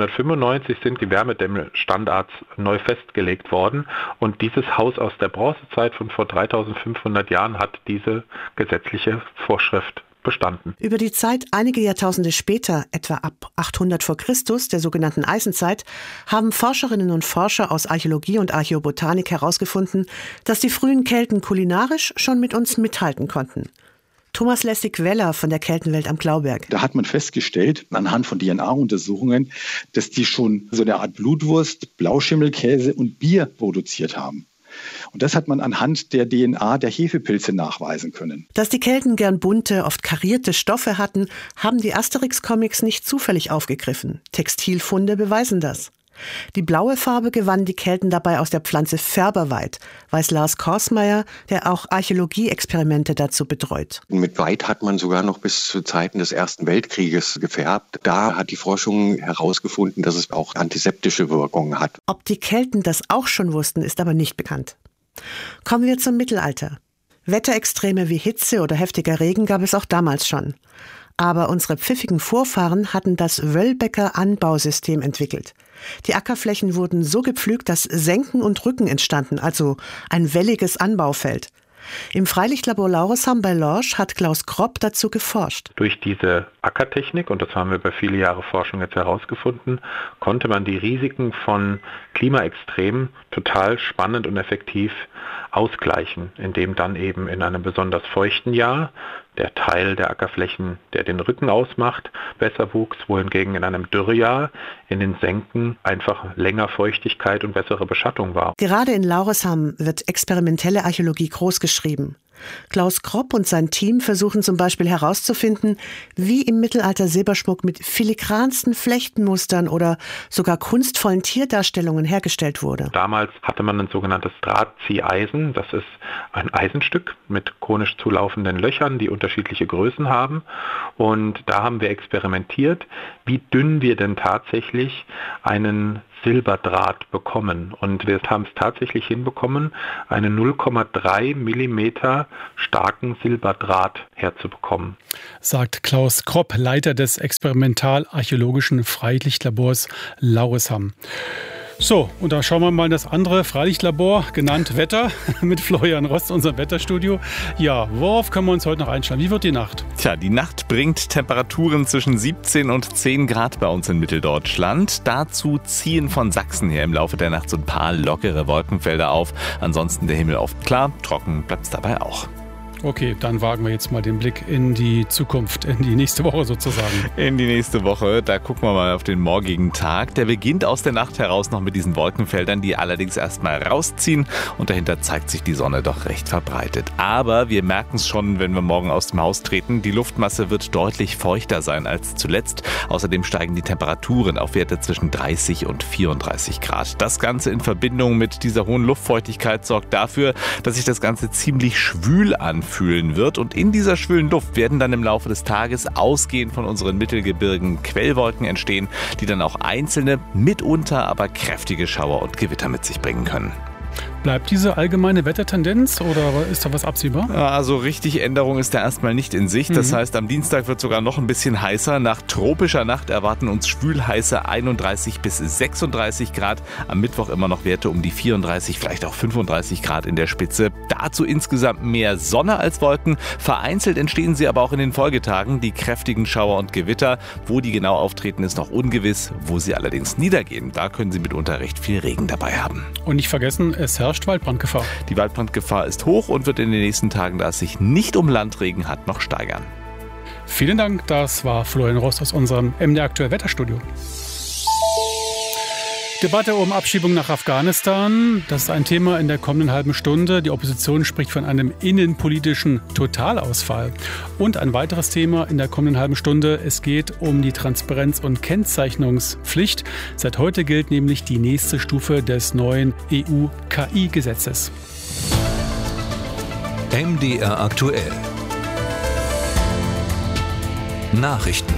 1995 sind die Wärmedämmstandards neu festgelegt worden. Und dieses Haus aus der Bronzezeit von vor 3500 Jahren hat diese gesetzliche Vorschrift bestanden. Über die Zeit einige Jahrtausende später, etwa ab 800 vor Christus, der sogenannten Eisenzeit, haben Forscherinnen und Forscher aus Archäologie und Archäobotanik herausgefunden, dass die frühen Kelten kulinarisch schon mit uns mithalten konnten. Thomas Lessig-Weller von der Keltenwelt am Glauberg. Da hat man festgestellt, anhand von DNA-Untersuchungen, dass die schon so eine Art Blutwurst, Blauschimmelkäse und Bier produziert haben. Und das hat man anhand der DNA der Hefepilze nachweisen können. Dass die Kelten gern bunte, oft karierte Stoffe hatten, haben die Asterix-Comics nicht zufällig aufgegriffen. Textilfunde beweisen das. Die blaue Farbe gewannen die Kelten dabei aus der Pflanze Färberweid, weiß Lars Korsmeier, der auch Archäologie-Experimente dazu betreut. Mit Weid hat man sogar noch bis zu Zeiten des Ersten Weltkrieges gefärbt. Da hat die Forschung herausgefunden, dass es auch antiseptische Wirkungen hat. Ob die Kelten das auch schon wussten, ist aber nicht bekannt. Kommen wir zum Mittelalter. Wetterextreme wie Hitze oder heftiger Regen gab es auch damals schon. Aber unsere pfiffigen Vorfahren hatten das Wöllbecker Anbausystem entwickelt. Die Ackerflächen wurden so gepflügt, dass Senken und Rücken entstanden, also ein welliges Anbaufeld. Im Freilichtlabor Laureshamn bei Lorsch hat Klaus Kropp dazu geforscht. Durch diese Ackertechnik, und das haben wir über viele Jahre Forschung jetzt herausgefunden, konnte man die Risiken von Klimaextremen total spannend und effektiv ausgleichen, indem dann eben in einem besonders feuchten Jahr der Teil der Ackerflächen, der den Rücken ausmacht, besser wuchs, wohingegen in einem Dürrejahr in den Senken einfach länger Feuchtigkeit und bessere Beschattung war. Gerade in Laureshamn wird experimentelle Archäologie großgeschrieben. Klaus Kropp und sein Team versuchen zum Beispiel herauszufinden, wie im Mittelalter Silberschmuck mit filigransten Flechtenmustern oder sogar kunstvollen Tierdarstellungen hergestellt wurde. Damals hatte man ein sogenanntes Drahtzieheisen. Das ist ein Eisenstück mit konisch zulaufenden Löchern, die unterschiedliche Größen haben. Und da haben wir experimentiert, wie dünn wir denn tatsächlich einen Silberdraht bekommen. Und wir haben es tatsächlich hinbekommen, einen 0,3 Millimeter starken Silberdraht herzubekommen. Sagt Klaus Kropp, Leiter des Experimentalarchäologischen Freilichtlabors Laureshamn. So, und da schauen wir mal in das andere Freilichtlabor, genannt Wetter, mit Florian Rost, unserem Wetterstudio. Ja, worauf können wir uns heute noch einstellen? Wie wird die Nacht? Tja, die Nacht bringt Temperaturen zwischen 17 und 10 Grad bei uns in Mitteldeutschland. Dazu ziehen von Sachsen her im Laufe der Nacht so ein paar lockere Wolkenfelder auf. Ansonsten der Himmel oft klar, trocken bleibt es dabei auch. Okay, dann wagen wir jetzt mal den Blick in die Zukunft, in die nächste Woche sozusagen. In die nächste Woche, da gucken wir mal auf den morgigen Tag. Der beginnt aus der Nacht heraus noch mit diesen Wolkenfeldern, die allerdings erstmal rausziehen und dahinter zeigt sich die Sonne doch recht verbreitet. Aber wir merken es schon, wenn wir morgen aus dem Haus treten, die Luftmasse wird deutlich feuchter sein als zuletzt. Außerdem steigen die Temperaturen auf Werte zwischen 30 und 34 Grad. Das Ganze in Verbindung mit dieser hohen Luftfeuchtigkeit sorgt dafür, dass sich das Ganze ziemlich schwül anfühlen wird. Und in dieser schwülen Luft werden dann im Laufe des Tages ausgehend von unseren Mittelgebirgen Quellwolken entstehen, die dann auch einzelne, mitunter aber kräftige Schauer und Gewitter mit sich bringen können. Bleibt diese allgemeine Wettertendenz oder ist da was absehbar? Also richtig Änderung ist da erstmal nicht in Sicht. Das heißt, am Dienstag wird sogar noch ein bisschen heißer. Nach tropischer Nacht erwarten uns schwülheiße 31 bis 36 Grad. Am Mittwoch immer noch Werte um die 34, vielleicht auch 35 Grad in der Spitze. Dazu insgesamt mehr Sonne als Wolken. Vereinzelt entstehen sie aber auch in den Folgetagen. Die kräftigen Schauer und Gewitter. Wo die genau auftreten, ist noch ungewiss. Wo sie allerdings niedergehen, da können sie mitunter recht viel Regen dabei haben. Und nicht vergessen, es herrscht Waldbrandgefahr. Die Waldbrandgefahr ist hoch und wird in den nächsten Tagen, da es sich nicht um Landregen hat, noch steigern. Vielen Dank, das war Florian Rost aus unserem MDR Aktuell Wetterstudio. Debatte um Abschiebung nach Afghanistan, das ist ein Thema in der kommenden halben Stunde. Die Opposition spricht von einem innenpolitischen Totalausfall. Und ein weiteres Thema in der kommenden halben Stunde, es geht um die Transparenz- und Kennzeichnungspflicht. Seit heute gilt nämlich die nächste Stufe des neuen EU-KI-Gesetzes. MDR aktuell. Nachrichten.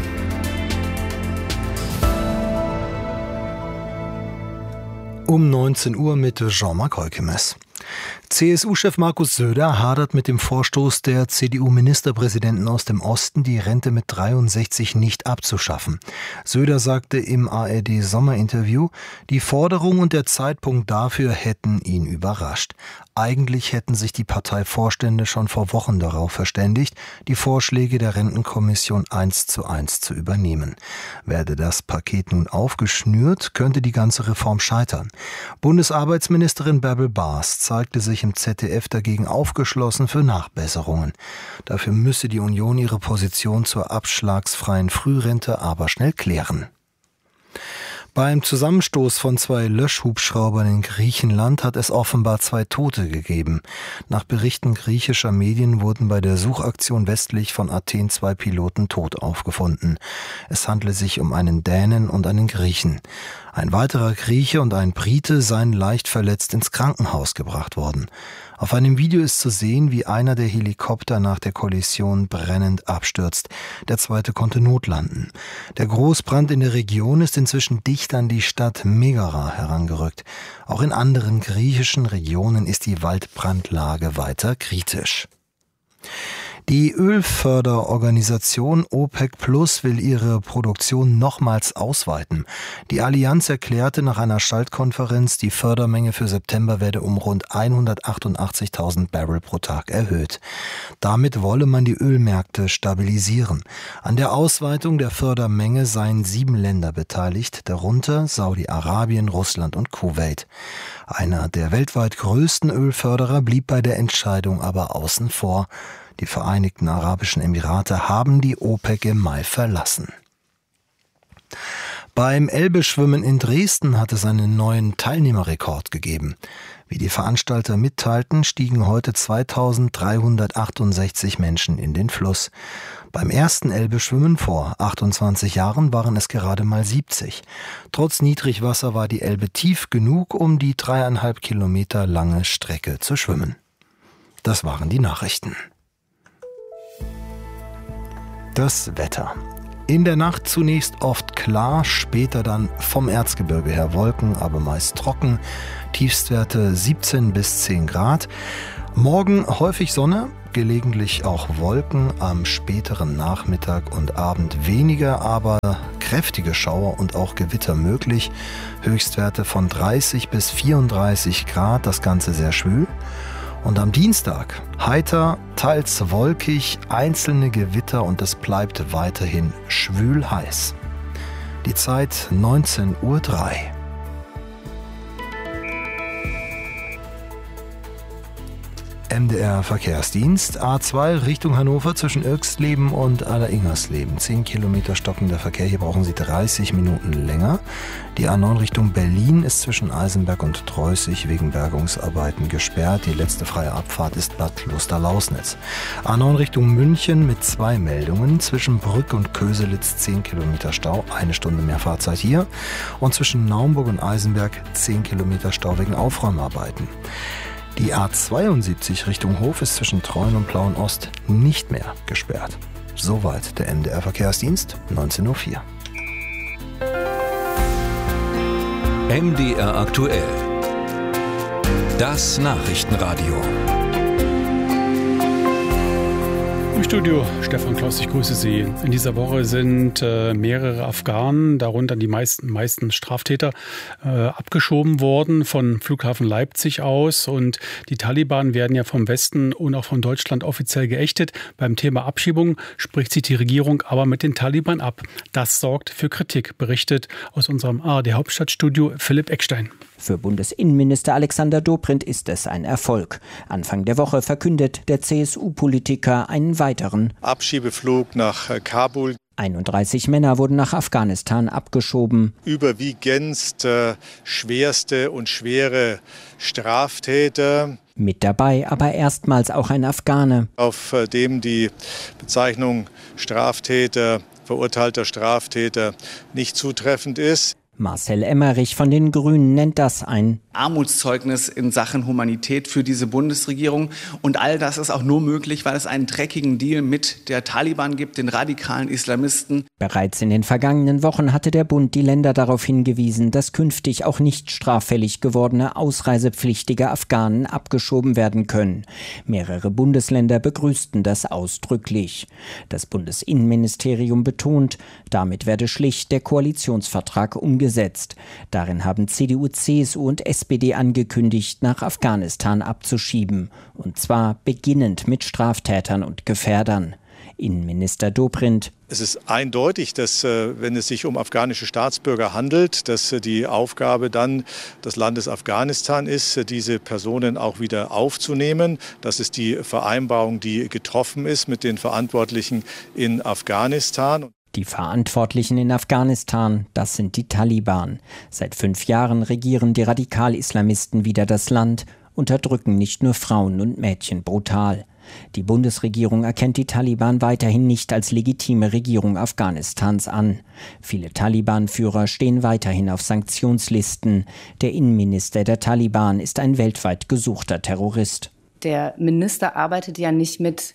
Um 19 Uhr mit Jean-Marc Heukemes. CSU-Chef Markus Söder hadert mit dem Vorstoß der CDU-Ministerpräsidenten aus dem Osten, die Rente mit 63 nicht abzuschaffen. Söder sagte im ARD-Sommerinterview, die Forderung und der Zeitpunkt dafür hätten ihn überrascht. Eigentlich hätten sich die Parteivorstände schon vor Wochen darauf verständigt, die Vorschläge der Rentenkommission 1:1 zu übernehmen. Werde das Paket nun aufgeschnürt, könnte die ganze Reform scheitern. Bundesarbeitsministerin Bärbel Baas zeigte sich im ZDF dagegen aufgeschlossen für Nachbesserungen. Dafür müsse die Union ihre Position zur abschlagsfreien Frührente aber schnell klären. Beim Zusammenstoß von 2 Löschhubschraubern in Griechenland hat es offenbar 2 Tote gegeben. Nach Berichten griechischer Medien wurden bei der Suchaktion westlich von Athen 2 Piloten tot aufgefunden. Es handle sich um einen Dänen und einen Griechen. Ein weiterer Grieche und ein Brite seien leicht verletzt ins Krankenhaus gebracht worden. Auf einem Video ist zu sehen, wie einer der Helikopter nach der Kollision brennend abstürzt. Der zweite konnte notlanden. Der Großbrand in der Region ist inzwischen dicht an die Stadt Megara herangerückt. Auch in anderen griechischen Regionen ist die Waldbrandlage weiter kritisch. Die Ölförderorganisation OPEC Plus will ihre Produktion nochmals ausweiten. Die Allianz erklärte nach einer Schaltkonferenz, die Fördermenge für September werde um rund 188.000 Barrel pro Tag erhöht. Damit wolle man die Ölmärkte stabilisieren. An der Ausweitung der Fördermenge seien 7 Länder beteiligt, darunter Saudi-Arabien, Russland und Kuwait. Einer der weltweit größten Ölförderer blieb bei der Entscheidung aber außen vor. Die Vereinigten Arabischen Emirate haben die OPEC im Mai verlassen. Beim Elbe-Schwimmen in Dresden hat es einen neuen Teilnehmerrekord gegeben. Wie die Veranstalter mitteilten, stiegen heute 2368 Menschen in den Fluss. Beim ersten Elbe-Schwimmen vor 28 Jahren waren es gerade mal 70. Trotz Niedrigwasser war die Elbe tief genug, um die 3,5 Kilometer lange Strecke zu schwimmen. Das waren die Nachrichten. Das Wetter. In der Nacht zunächst oft klar, später dann vom Erzgebirge her Wolken, aber meist trocken. Tiefstwerte 17 bis 10 Grad. Morgen häufig Sonne, gelegentlich auch Wolken, am späteren Nachmittag und Abend weniger, aber kräftige Schauer und auch Gewitter möglich. Höchstwerte von 30 bis 34 Grad, das Ganze sehr schwül. Und am Dienstag heiter, teils wolkig, einzelne Gewitter und es bleibt weiterhin schwül heiß. Die Zeit 19:03 Uhr. MDR Verkehrsdienst, A2 Richtung Hannover zwischen Irxleben und Aller-Ingersleben. 10 Kilometer stockender Verkehr, hier brauchen Sie 30 Minuten länger. Die A9 Richtung Berlin ist zwischen Eisenberg und Treußig wegen Bergungsarbeiten gesperrt. Die letzte freie Abfahrt ist Bad Kloster-Lausnitz. A9 Richtung München mit 2 Meldungen. Zwischen Brück und Köselitz 10 Kilometer Stau, 1 Stunde mehr Fahrzeit hier. Und zwischen Naumburg und Eisenberg 10 Kilometer Stau wegen Aufräumarbeiten. Die A72 Richtung Hof ist zwischen Treuen und Plauen Ost nicht mehr gesperrt. Soweit der MDR Verkehrsdienst, 19:04 Uhr. MDR aktuell. Das Nachrichtenradio. Im Studio Stefan Klaus, ich grüße Sie. In dieser Woche sind mehrere Afghanen, darunter die meisten Straftäter, abgeschoben worden von Flughafen Leipzig aus. Und die Taliban werden ja vom Westen und auch von Deutschland offiziell geächtet. Beim Thema Abschiebung spricht sich die Regierung aber mit den Taliban ab. Das sorgt für Kritik, berichtet aus unserem ARD-Hauptstadtstudio Philipp Eckstein. Für Bundesinnenminister Alexander Dobrindt ist es ein Erfolg. Anfang der Woche verkündet der CSU-Politiker einen weiteren Abschiebeflug nach Kabul. 31 Männer wurden nach Afghanistan abgeschoben. Überwiegend schwerste und schwere Straftäter. Mit dabei aber erstmals auch ein Afghane. Auf dem die Bezeichnung Straftäter, verurteilter Straftäter nicht zutreffend ist. Marcel Emmerich von den Grünen nennt das ein Armutszeugnis in Sachen Humanität für diese Bundesregierung. Und all das ist auch nur möglich, weil es einen dreckigen Deal mit der Taliban gibt, den radikalen Islamisten. Bereits in den vergangenen Wochen hatte der Bund die Länder darauf hingewiesen, dass künftig auch nicht straffällig gewordene ausreisepflichtige Afghanen abgeschoben werden können. Mehrere Bundesländer begrüßten das ausdrücklich. Das Bundesinnenministerium betont, damit werde schlicht der Koalitionsvertrag umgesetzt. Darin haben CDU, CSU und SPD angekündigt, nach Afghanistan abzuschieben. Und zwar beginnend mit Straftätern und Gefährdern. Innenminister Dobrindt. Es ist eindeutig, dass, wenn es sich um afghanische Staatsbürger handelt, dass die Aufgabe dann des Landes Afghanistan ist, diese Personen auch wieder aufzunehmen. Das ist die Vereinbarung, die getroffen ist mit den Verantwortlichen in Afghanistan. Die Verantwortlichen in Afghanistan, das sind die Taliban. Seit 5 Jahren regieren die Radikal-Islamisten wieder das Land, unterdrücken nicht nur Frauen und Mädchen brutal. Die Bundesregierung erkennt die Taliban weiterhin nicht als legitime Regierung Afghanistans an. Viele Taliban-Führer stehen weiterhin auf Sanktionslisten. Der Innenminister der Taliban ist ein weltweit gesuchter Terrorist. Der Minister arbeitet ja nicht mit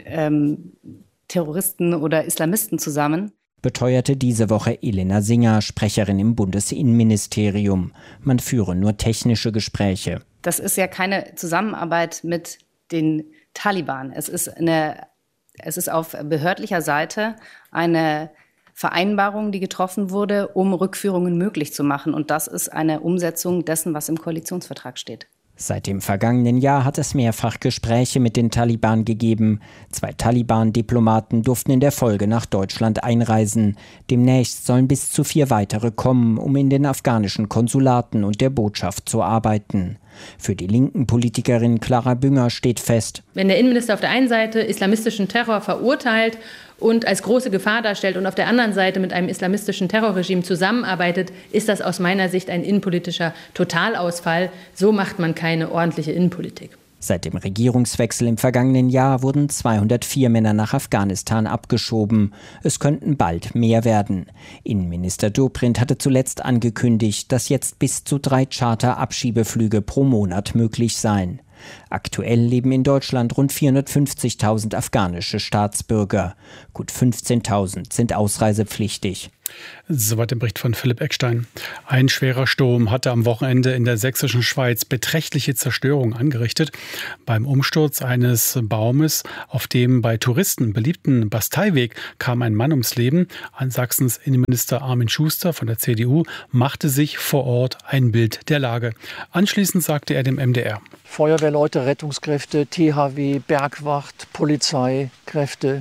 Terroristen oder Islamisten zusammen. Beteuerte diese Woche Elena Singer, Sprecherin im Bundesinnenministerium. Man führe nur technische Gespräche. Das ist ja keine Zusammenarbeit mit den Taliban. Es ist eine Es ist auf behördlicher Seite eine Vereinbarung, die getroffen wurde, um Rückführungen möglich zu machen. Und das ist eine Umsetzung dessen, was im Koalitionsvertrag steht. Seit dem vergangenen Jahr hat es mehrfach Gespräche mit den Taliban gegeben. 2 Taliban-Diplomaten durften in der Folge nach Deutschland einreisen. Demnächst sollen bis zu 4 weitere kommen, um in den afghanischen Konsulaten und der Botschaft zu arbeiten. Für die linken Politikerin Clara Bünger steht fest: Wenn der Innenminister auf der einen Seite islamistischen Terror verurteilt und als große Gefahr darstellt und auf der anderen Seite mit einem islamistischen Terrorregime zusammenarbeitet, ist das aus meiner Sicht ein innenpolitischer Totalausfall. So macht man keine ordentliche Innenpolitik. Seit dem Regierungswechsel im vergangenen Jahr wurden 204 Männer nach Afghanistan abgeschoben. Es könnten bald mehr werden. Innenminister Dobrindt hatte zuletzt angekündigt, dass jetzt bis zu 3 Charter-Abschiebeflüge pro Monat möglich seien. Aktuell leben in Deutschland rund 450.000 afghanische Staatsbürger. Gut 15.000 sind ausreisepflichtig. Soweit der Bericht von Philipp Eckstein. Ein schwerer Sturm hatte am Wochenende in der sächsischen Schweiz beträchtliche Zerstörung angerichtet. Beim Umsturz eines Baumes auf dem bei Touristen beliebten Basteiweg kam ein Mann ums Leben. Sachsens Innenminister Armin Schuster von der CDU machte sich vor Ort ein Bild der Lage. Anschließend sagte er dem MDR: Feuerwehrleute, Rettungskräfte, THW, Bergwacht, Polizeikräfte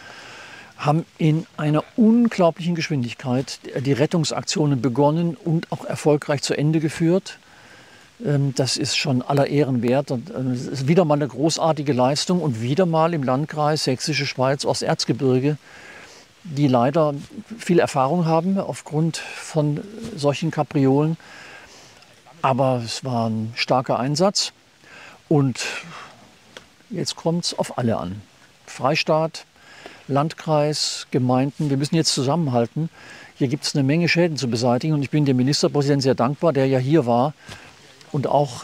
haben in einer unglaublichen Geschwindigkeit die Rettungsaktionen begonnen und auch erfolgreich zu Ende geführt. Das ist schon aller Ehren wert. Es ist wieder mal eine großartige Leistung und wieder mal im Landkreis Sächsische Schweiz, Osterzgebirge, die leider viel Erfahrung haben aufgrund von solchen Kapriolen. Aber es war ein starker Einsatz und jetzt kommt es auf alle an. Freistaat, Landkreis, Gemeinden, wir müssen jetzt zusammenhalten. Hier gibt es eine Menge Schäden zu beseitigen und ich bin dem Ministerpräsidenten sehr dankbar, der ja hier war und auch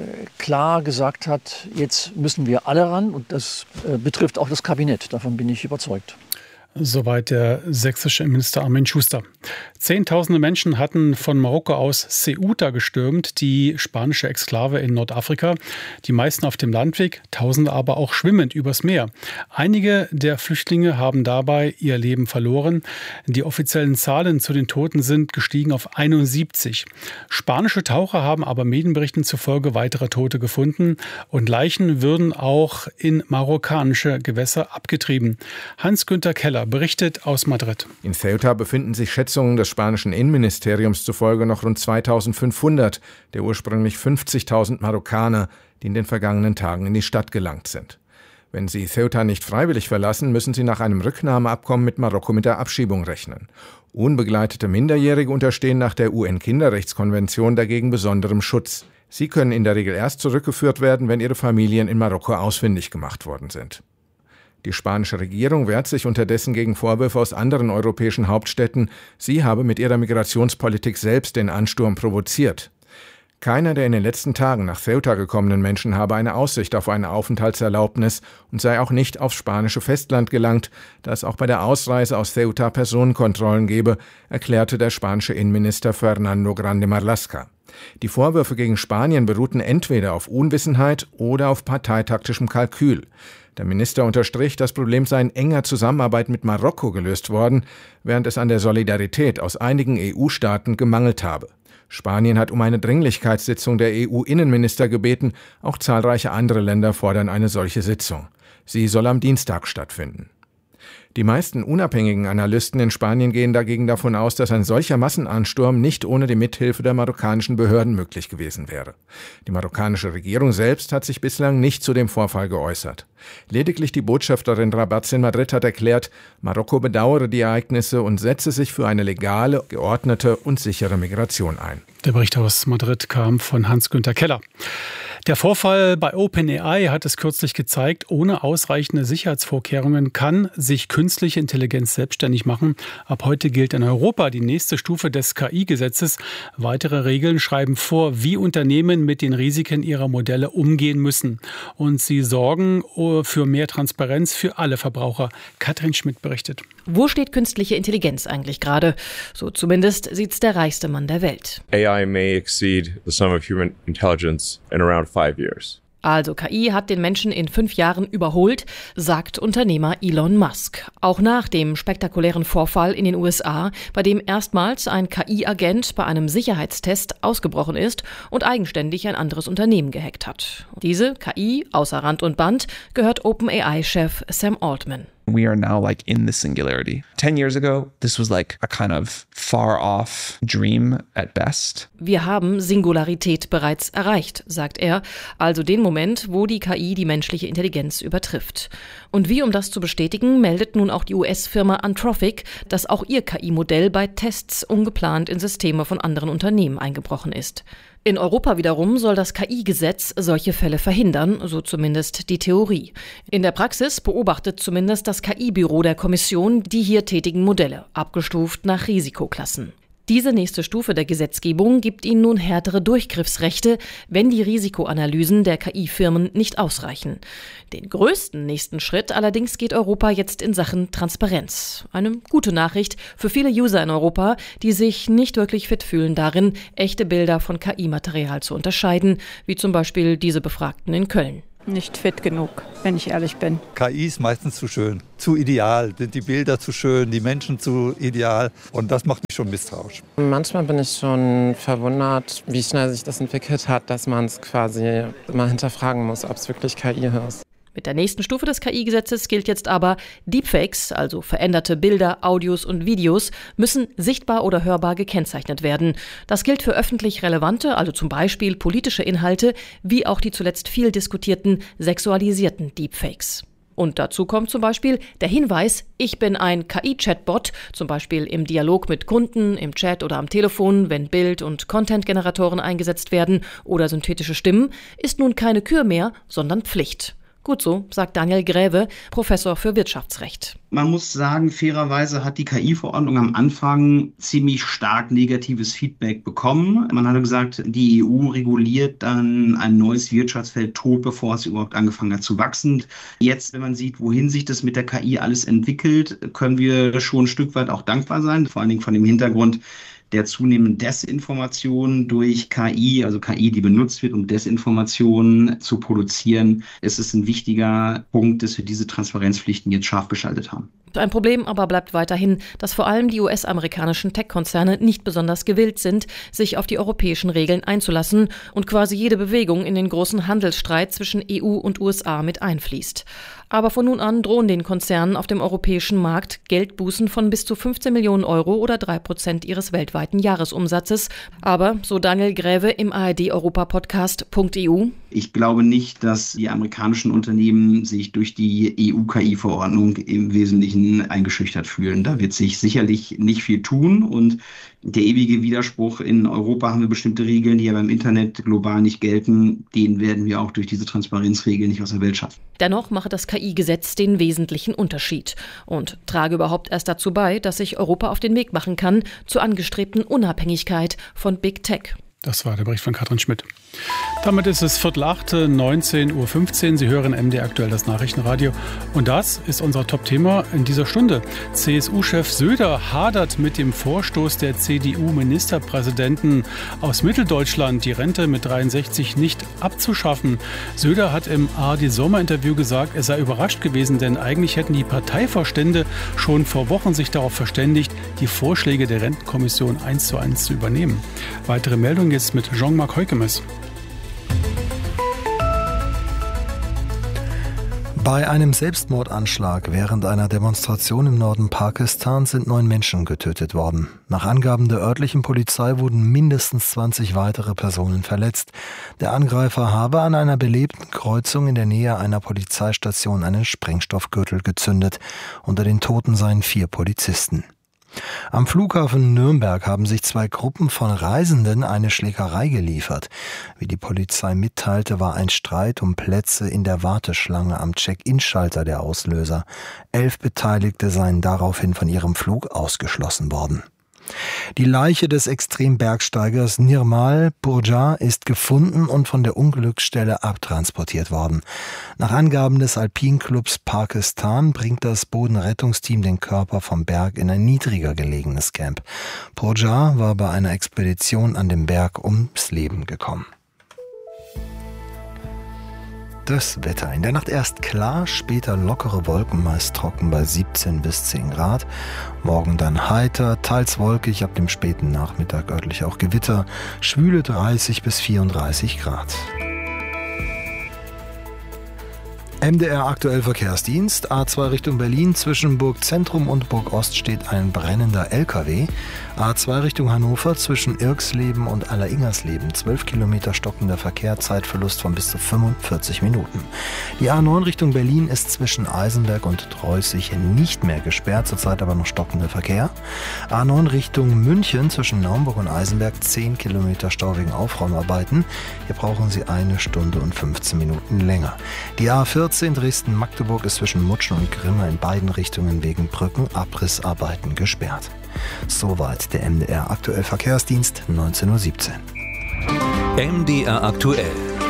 klar gesagt hat, jetzt müssen wir alle ran und das betrifft auch das Kabinett, davon bin ich überzeugt. Soweit der sächsische Innenminister Armin Schuster. Zehntausende Menschen hatten von Marokko aus Ceuta gestürmt, die spanische Exklave in Nordafrika. Die meisten auf dem Landweg, Tausende aber auch schwimmend übers Meer. Einige der Flüchtlinge haben dabei ihr Leben verloren. Die offiziellen Zahlen zu den Toten sind gestiegen auf 71. Spanische Taucher haben aber Medienberichten zufolge weitere Tote gefunden und Leichen würden auch in marokkanische Gewässer abgetrieben. Hans-Günther Keller berichtet aus Madrid. In Ceuta befinden sich Schätzungen des spanischen Innenministeriums zufolge noch rund 2500 der ursprünglich 50.000 Marokkaner, die in den vergangenen Tagen in die Stadt gelangt sind. Wenn sie Ceuta nicht freiwillig verlassen, müssen sie nach einem Rücknahmeabkommen mit Marokko mit der Abschiebung rechnen. Unbegleitete Minderjährige unterstehen nach der UN-Kinderrechtskonvention dagegen besonderem Schutz. Sie können in der Regel erst zurückgeführt werden, wenn ihre Familien in Marokko ausfindig gemacht worden sind. Die spanische Regierung wehrt sich unterdessen gegen Vorwürfe aus anderen europäischen Hauptstädten, sie habe mit ihrer Migrationspolitik selbst den Ansturm provoziert. Keiner der in den letzten Tagen nach Ceuta gekommenen Menschen habe eine Aussicht auf eine Aufenthaltserlaubnis und sei auch nicht aufs spanische Festland gelangt, da es auch bei der Ausreise aus Ceuta Personenkontrollen gebe, erklärte der spanische Innenminister Fernando Grande Marlaska. Die Vorwürfe gegen Spanien beruhten entweder auf Unwissenheit oder auf parteitaktischem Kalkül. Der Minister unterstrich, das Problem sei in enger Zusammenarbeit mit Marokko gelöst worden, während es an der Solidarität aus einigen EU-Staaten gemangelt habe. Spanien hat um eine Dringlichkeitssitzung der EU-Innenminister gebeten, auch zahlreiche andere Länder fordern eine solche Sitzung. Sie soll am Dienstag stattfinden. Die meisten unabhängigen Analysten in Spanien gehen dagegen davon aus, dass ein solcher Massenansturm nicht ohne die Mithilfe der marokkanischen Behörden möglich gewesen wäre. Die marokkanische Regierung selbst hat sich bislang nicht zu dem Vorfall geäußert. Lediglich die Botschafterin Rabats in Madrid hat erklärt, Marokko bedauere die Ereignisse und setze sich für eine legale, geordnete und sichere Migration ein. Der Bericht aus Madrid kam von Hans-Günther Keller. Der Vorfall bei OpenAI hat es kürzlich gezeigt, ohne ausreichende Sicherheitsvorkehrungen kann sich künstliche Intelligenz selbstständig machen. Ab heute gilt in Europa die nächste Stufe des KI-Gesetzes. Weitere Regeln schreiben vor, wie Unternehmen mit den Risiken ihrer Modelle umgehen müssen. Und sie sorgen für mehr Transparenz für alle Verbraucher. Katrin Schmidt berichtet. Wo steht künstliche Intelligenz eigentlich gerade? So zumindest sieht's der reichste Mann der Welt. AI may exceed the sum of human intelligence in around 5 years. Also KI hat den Menschen in 5 Jahren überholt, sagt Unternehmer Elon Musk. Auch nach dem spektakulären Vorfall in den USA, bei dem erstmals ein KI-Agent bei einem Sicherheitstest ausgebrochen ist und eigenständig ein anderes Unternehmen gehackt hat. Diese KI, außer Rand und Band, gehört OpenAI-Chef Sam Altman. We are now like in the singularity. 10 years ago, this was like a kind of far off dream at best. Wir haben Singularität bereits erreicht, sagt er, also den Moment, wo die KI die menschliche Intelligenz übertrifft. Und wie um das zu bestätigen, meldet nun auch die US-Firma Anthropic, dass auch ihr KI-Modell bei Tests ungeplant in Systeme von anderen Unternehmen eingebrochen ist. In Europa wiederum soll das KI-Gesetz solche Fälle verhindern, so zumindest die Theorie. In der Praxis beobachtet zumindest das KI-Büro der Kommission die hier tätigen Modelle, abgestuft nach Risikoklassen. Diese nächste Stufe der Gesetzgebung gibt ihnen nun härtere Durchgriffsrechte, wenn die Risikoanalysen der KI-Firmen nicht ausreichen. Den größten nächsten Schritt allerdings geht Europa jetzt in Sachen Transparenz. Eine gute Nachricht für viele User in Europa, die sich nicht wirklich fit fühlen darin, echte Bilder von KI-Material zu unterscheiden, wie zum Beispiel diese Befragten in Köln. Nicht fit genug, wenn ich ehrlich bin. KI ist meistens zu schön, zu ideal, sind die Bilder zu schön, die Menschen zu ideal und das macht mich schon misstrauisch. Manchmal bin ich schon verwundert, wie schnell sich das entwickelt hat, dass man es quasi mal hinterfragen muss, ob es wirklich KI ist. Mit der nächsten Stufe des KI-Gesetzes gilt jetzt aber, Deepfakes, also veränderte Bilder, Audios und Videos, müssen sichtbar oder hörbar gekennzeichnet werden. Das gilt für öffentlich relevante, also zum Beispiel politische Inhalte, wie auch die zuletzt viel diskutierten sexualisierten Deepfakes. Und dazu kommt zum Beispiel der Hinweis, ich bin ein KI-Chatbot, zum Beispiel im Dialog mit Kunden, im Chat oder am Telefon, wenn Bild- und Content-Generatoren eingesetzt werden oder synthetische Stimmen, ist nun keine Kür mehr, sondern Pflicht. Gut so, sagt Daniel Gräve, Professor für Wirtschaftsrecht. Man muss sagen, fairerweise hat die KI-Verordnung am Anfang ziemlich stark negatives Feedback bekommen. Man hatte gesagt, die EU reguliert dann ein neues Wirtschaftsfeld tot, bevor es überhaupt angefangen hat zu wachsen. Jetzt, wenn man sieht, wohin sich das mit der KI alles entwickelt, können wir schon ein Stück weit auch dankbar sein, vor allen Dingen von dem Hintergrund der zunehmenden Desinformation durch KI, also KI, die benutzt wird, um Desinformation zu produzieren, ist es ein wichtiger Punkt, dass wir diese Transparenzpflichten jetzt scharf geschaltet haben. Ein Problem aber bleibt weiterhin, dass vor allem die US-amerikanischen Tech-Konzerne nicht besonders gewillt sind, sich auf die europäischen Regeln einzulassen und quasi jede Bewegung in den großen Handelsstreit zwischen EU und USA mit einfließt. Aber von nun an drohen den Konzernen auf dem europäischen Markt Geldbußen von bis zu 15 Millionen Euro oder 3% ihres weltweiten Jahresumsatzes. Aber, so Daniel Gräve im ARD-Europa-Podcast .eu: Ich glaube nicht, dass die amerikanischen Unternehmen sich durch die EU-KI-Verordnung im Wesentlichen eingeschüchtert fühlen. Da wird sich sicherlich nicht viel tun und der ewige Widerspruch, in Europa haben wir bestimmte Regeln, die ja beim Internet global nicht gelten, den werden wir auch durch diese Transparenzregeln nicht aus der Welt schaffen. Dennoch mache das KI-Gesetz den wesentlichen Unterschied und trage überhaupt erst dazu bei, dass sich Europa auf den Weg machen kann zur angestrebten Unabhängigkeit von Big Tech. Das war der Bericht von Katrin Schmidt. Damit ist es 7:45, 19:15 Uhr. Sie hören MDR aktuell das Nachrichtenradio. Und das ist unser Top-Thema in dieser Stunde. CSU-Chef Söder hadert mit dem Vorstoß der CDU-Ministerpräsidenten aus Mitteldeutschland, die Rente mit 63 nicht abzuschaffen. Söder hat im ARD-Sommer-Interview gesagt, er sei überrascht gewesen, denn eigentlich hätten die Parteivorstände schon vor Wochen sich darauf verständigt, die Vorschläge der Rentenkommission 1:1 zu übernehmen. Weitere Meldungen jetzt mit Jean-Marc Heukemes. Bei einem Selbstmordanschlag während einer Demonstration im Norden Pakistans sind 9 Menschen getötet worden. Nach Angaben der örtlichen Polizei wurden mindestens 20 weitere Personen verletzt. Der Angreifer habe an einer belebten Kreuzung in der Nähe einer Polizeistation einen Sprengstoffgürtel gezündet. Unter den Toten seien 4 Polizisten. Am Flughafen Nürnberg haben sich 2 Gruppen von Reisenden eine Schlägerei geliefert. Wie die Polizei mitteilte, war ein Streit um Plätze in der Warteschlange am Check-in-Schalter der Auslöser. 11 Beteiligte seien daraufhin von ihrem Flug ausgeschlossen worden. Die Leiche des Extrembergsteigers Nirmal Burja ist gefunden und von der Unglücksstelle abtransportiert worden. Nach Angaben des Alpinclubs Pakistan bringt das Bodenrettungsteam den Körper vom Berg in ein niedriger gelegenes Camp. Burja war bei einer Expedition an dem Berg ums Leben gekommen. Das Wetter. In der Nacht erst klar, später lockere Wolken, meist trocken bei 17 bis 10 Grad. Morgen dann heiter, teils wolkig, ab dem späten Nachmittag örtlich auch Gewitter. Schwüle 30 bis 34 Grad. MDR aktuell Verkehrsdienst. A2 Richtung Berlin. Zwischen Burg Zentrum und Burg Ost steht ein brennender LKW. A2 Richtung Hannover. Zwischen Irksleben und Alleringersleben. 12 Kilometer stockender Verkehr. Zeitverlust von bis zu 45 Minuten. Die A9 Richtung Berlin ist zwischen Eisenberg und Treußig nicht mehr gesperrt. Zurzeit aber noch stockender Verkehr. A9 Richtung München. Zwischen Naumburg und Eisenberg. 10 Kilometer Stau wegen Aufräumarbeiten. Hier brauchen Sie 1 Stunde und 15 Minuten länger. Die A14 Dresden-Magdeburg ist zwischen Mutschen und Grimma in beiden Richtungen wegen Brückenabrissarbeiten gesperrt. Soweit der MDR aktuell Verkehrsdienst 19:17 Uhr. MDR aktuell.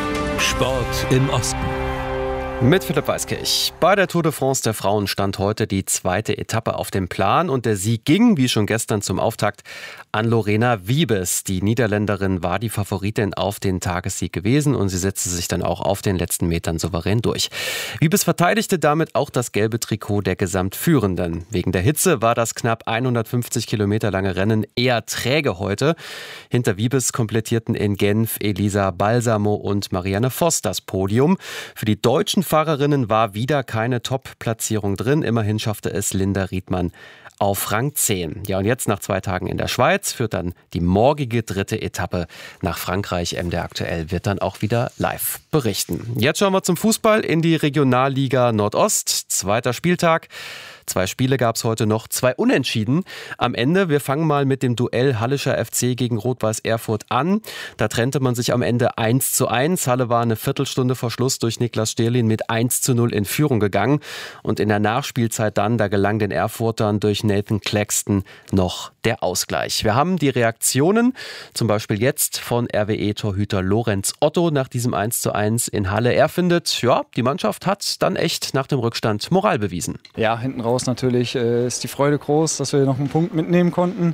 Sport im Osten. Mit Philipp Weiskirch. Bei der Tour de France der Frauen stand heute die zweite Etappe auf dem Plan und der Sieg ging, wie schon gestern zum Auftakt, an Lorena Wiebes. Die Niederländerin war die Favoritin auf den Tagessieg gewesen und sie setzte sich dann auch auf den letzten Metern souverän durch. Wiebes verteidigte damit auch das gelbe Trikot der Gesamtführenden. Wegen der Hitze war das knapp 150 Kilometer lange Rennen eher träge heute. Hinter Wiebes komplettierten in Genf Elisa Balsamo und Marianne Voss das Podium. Für die deutschen Fahrerinnen war wieder keine Top-Platzierung drin. Immerhin schaffte es Linda Riedmann auf Rang 10. Ja, und jetzt nach 2 Tagen in der Schweiz führt dann die morgige 3. Etappe nach Frankreich. MDR aktuell wird dann auch wieder live berichten. Jetzt schauen wir zum Fußball in die Regionalliga Nordost. 2. Spieltag. 2 Spiele gab es heute noch, 2 Unentschieden. Am Ende, wir fangen mal mit dem Duell Hallischer FC gegen Rot-Weiß Erfurt an. Da trennte man sich am Ende 1:1. Halle war eine Viertelstunde vor Schluss durch Niklas Sterlin mit 1:0 in Führung gegangen. Und in der Nachspielzeit dann, da gelang den Erfurtern durch Nathan Claxton noch der Ausgleich. Wir haben die Reaktionen, zum Beispiel jetzt von RWE-Torhüter Lorenz Otto nach diesem 1:1 in Halle. Er findet, ja, die Mannschaft hat dann echt nach dem Rückstand Moral bewiesen. Ja, hinten raus natürlich ist die Freude groß, dass wir noch einen Punkt mitnehmen konnten.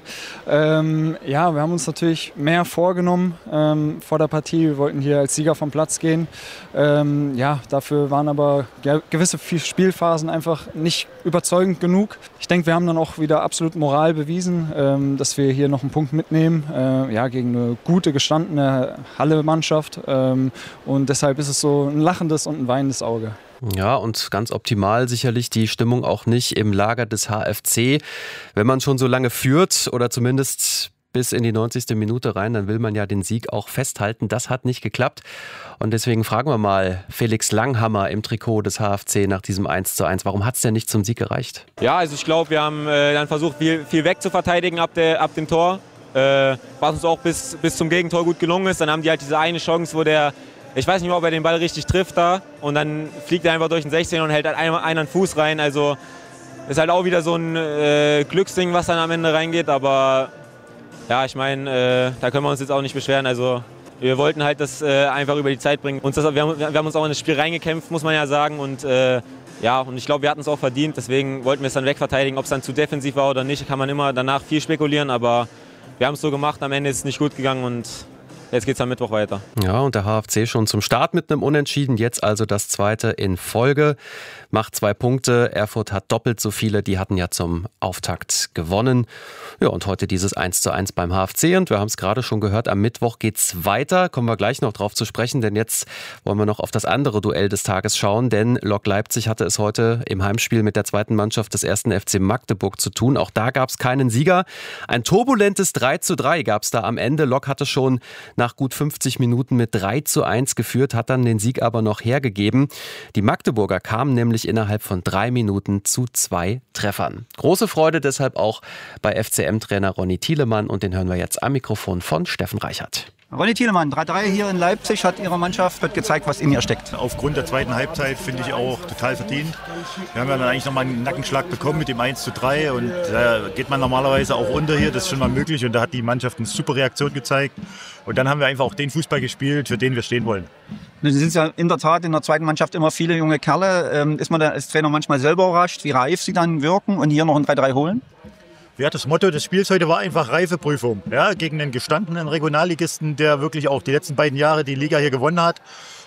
Wir haben uns natürlich mehr vorgenommen vor der Partie. Wir wollten hier als Sieger vom Platz gehen. Dafür waren aber gewisse Spielphasen einfach nicht überzeugend genug. Ich denke, wir haben dann auch wieder absolut Moral bewiesen, dass wir hier noch einen Punkt mitnehmen, gegen eine gute, gestandene Halle-Mannschaft. Und deshalb ist es so ein lachendes und ein weinendes Auge. Ja, und ganz optimal sicherlich die Stimmung auch nicht im Lager des HFC. Wenn man schon so lange führt oder zumindest bis in die 90. Minute rein, dann will man ja den Sieg auch festhalten. Das hat nicht geklappt. Und deswegen fragen wir mal Felix Langhammer im Trikot des HFC nach diesem 1:1. Warum hat es denn nicht zum Sieg gereicht? Ja, also ich glaube, wir haben dann versucht, viel wegzuverteidigen ab dem Tor. Was uns auch bis zum Gegentor gut gelungen ist. Dann haben die halt diese eine Chance, wo ich weiß nicht mal, ob er den Ball richtig trifft da. Und dann fliegt er einfach durch den 16 und hält halt einen Fuß rein. Also ist halt auch wieder so ein Glücksding, was dann am Ende reingeht. Aber ja, ich meine, da können wir uns jetzt auch nicht beschweren. Also wir wollten halt das einfach über die Zeit bringen. Wir haben uns auch in das Spiel reingekämpft, muss man ja sagen. Und und ich glaube, wir hatten es auch verdient. Deswegen wollten wir es dann wegverteidigen. Ob es dann zu defensiv war oder nicht, kann man immer danach viel spekulieren. Aber wir haben es so gemacht. Am Ende ist es nicht gut gegangen und jetzt geht es am Mittwoch weiter. Ja, und der HFC schon zum Start mit einem Unentschieden. Jetzt also das 2. in Folge. Macht 2 Punkte. Erfurt hat doppelt so viele. Die hatten ja zum Auftakt gewonnen. Ja, und heute dieses 1:1 beim HFC. Und wir haben es gerade schon gehört, am Mittwoch geht's weiter. Kommen wir gleich noch drauf zu sprechen, denn jetzt wollen wir noch auf das andere Duell des Tages schauen. Denn Lok Leipzig hatte es heute im Heimspiel mit der 2. Mannschaft des 1. FC Magdeburg zu tun. Auch da gab es keinen Sieger. Ein turbulentes 3:3 gab es da am Ende. Lok hatte schon nach gut 50 Minuten mit 3:1 geführt, hat dann den Sieg aber noch hergegeben. Die Magdeburger kamen nämlich innerhalb von 3 Minuten zu 2 Treffern. Große Freude deshalb auch bei FCM-Trainer Ronny Thielemann und den hören wir jetzt am Mikrofon von Steffen Reichert. Ronny Thielemann, 3:3 hier in Leipzig, hat Ihre Mannschaft gezeigt, was in ihr steckt. Aufgrund der zweiten Halbzeit finde ich auch total verdient. Wir haben ja dann eigentlich nochmal einen Nackenschlag bekommen mit dem 1:3 und da geht man normalerweise auch unter hier, das ist schon mal möglich und da hat die Mannschaft eine super Reaktion gezeigt und dann haben wir einfach auch den Fußball gespielt, für den wir stehen wollen. Nun sind ja in der Tat in der zweiten Mannschaft immer viele junge Kerle. Ist man da als Trainer manchmal selber überrascht, wie reif sie dann wirken und hier noch ein 3:3 holen? Ja, das Motto des Spiels heute war einfach Reifeprüfung. Ja, gegen einen gestandenen Regionalligisten, der wirklich auch die letzten beiden Jahre die Liga hier gewonnen hat.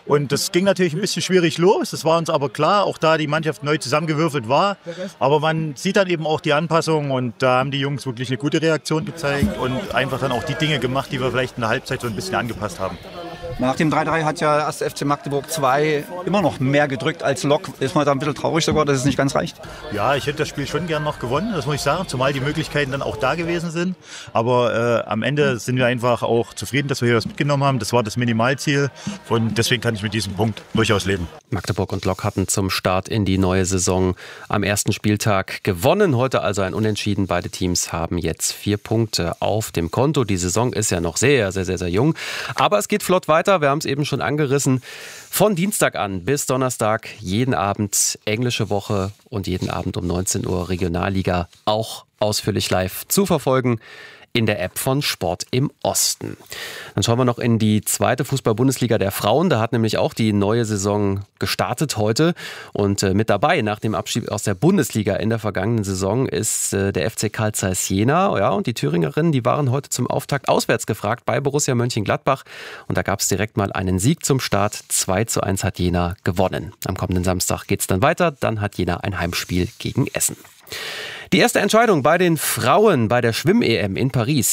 Und das ging natürlich ein bisschen schwierig los. Das war uns aber klar, auch da die Mannschaft neu zusammengewürfelt war. Aber man sieht dann eben auch die Anpassung und da haben die Jungs wirklich eine gute Reaktion gezeigt und einfach dann auch die Dinge gemacht, die wir vielleicht in der Halbzeit so ein bisschen angepasst haben. Nach dem 3-3 hat ja erst FC Magdeburg 2 immer noch mehr gedrückt als Lok. Ist man da ein bisschen traurig sogar, dass es nicht ganz reicht? Ja, ich hätte das Spiel schon gern noch gewonnen, das muss ich sagen, zumal die Möglichkeiten dann auch da gewesen sind. Aber am Ende sind wir einfach auch zufrieden, dass wir hier was mitgenommen haben. Das war das Minimalziel und deswegen kann ich mit diesem Punkt durchaus leben. Magdeburg und Lok hatten zum Start in die neue Saison am ersten Spieltag gewonnen. Heute also ein Unentschieden. Beide Teams haben jetzt 4 Punkte auf dem Konto. Die Saison ist ja noch sehr, sehr, sehr, sehr jung. Aber es geht flott weiter. Wir haben es eben schon angerissen. Von Dienstag an bis Donnerstag jeden Abend englische Woche und jeden Abend um 19 Uhr Regionalliga auch ausführlich live zu verfolgen in der App von Sport im Osten. Dann schauen wir noch in die zweite Fußball-Bundesliga der Frauen. Da hat nämlich auch die neue Saison gestartet heute. Und mit dabei nach dem Abschied aus der Bundesliga in der vergangenen Saison ist der FC Carl Zeiss Jena. Ja, und die Thüringerinnen, die waren heute zum Auftakt auswärts gefragt bei Borussia Mönchengladbach. Und da gab es direkt mal einen Sieg zum Start. 2:1 hat Jena gewonnen. Am kommenden Samstag geht es dann weiter. Dann hat Jena ein Heimspiel gegen Essen. Die erste Entscheidung bei den Frauen bei der Schwimm-EM in Paris.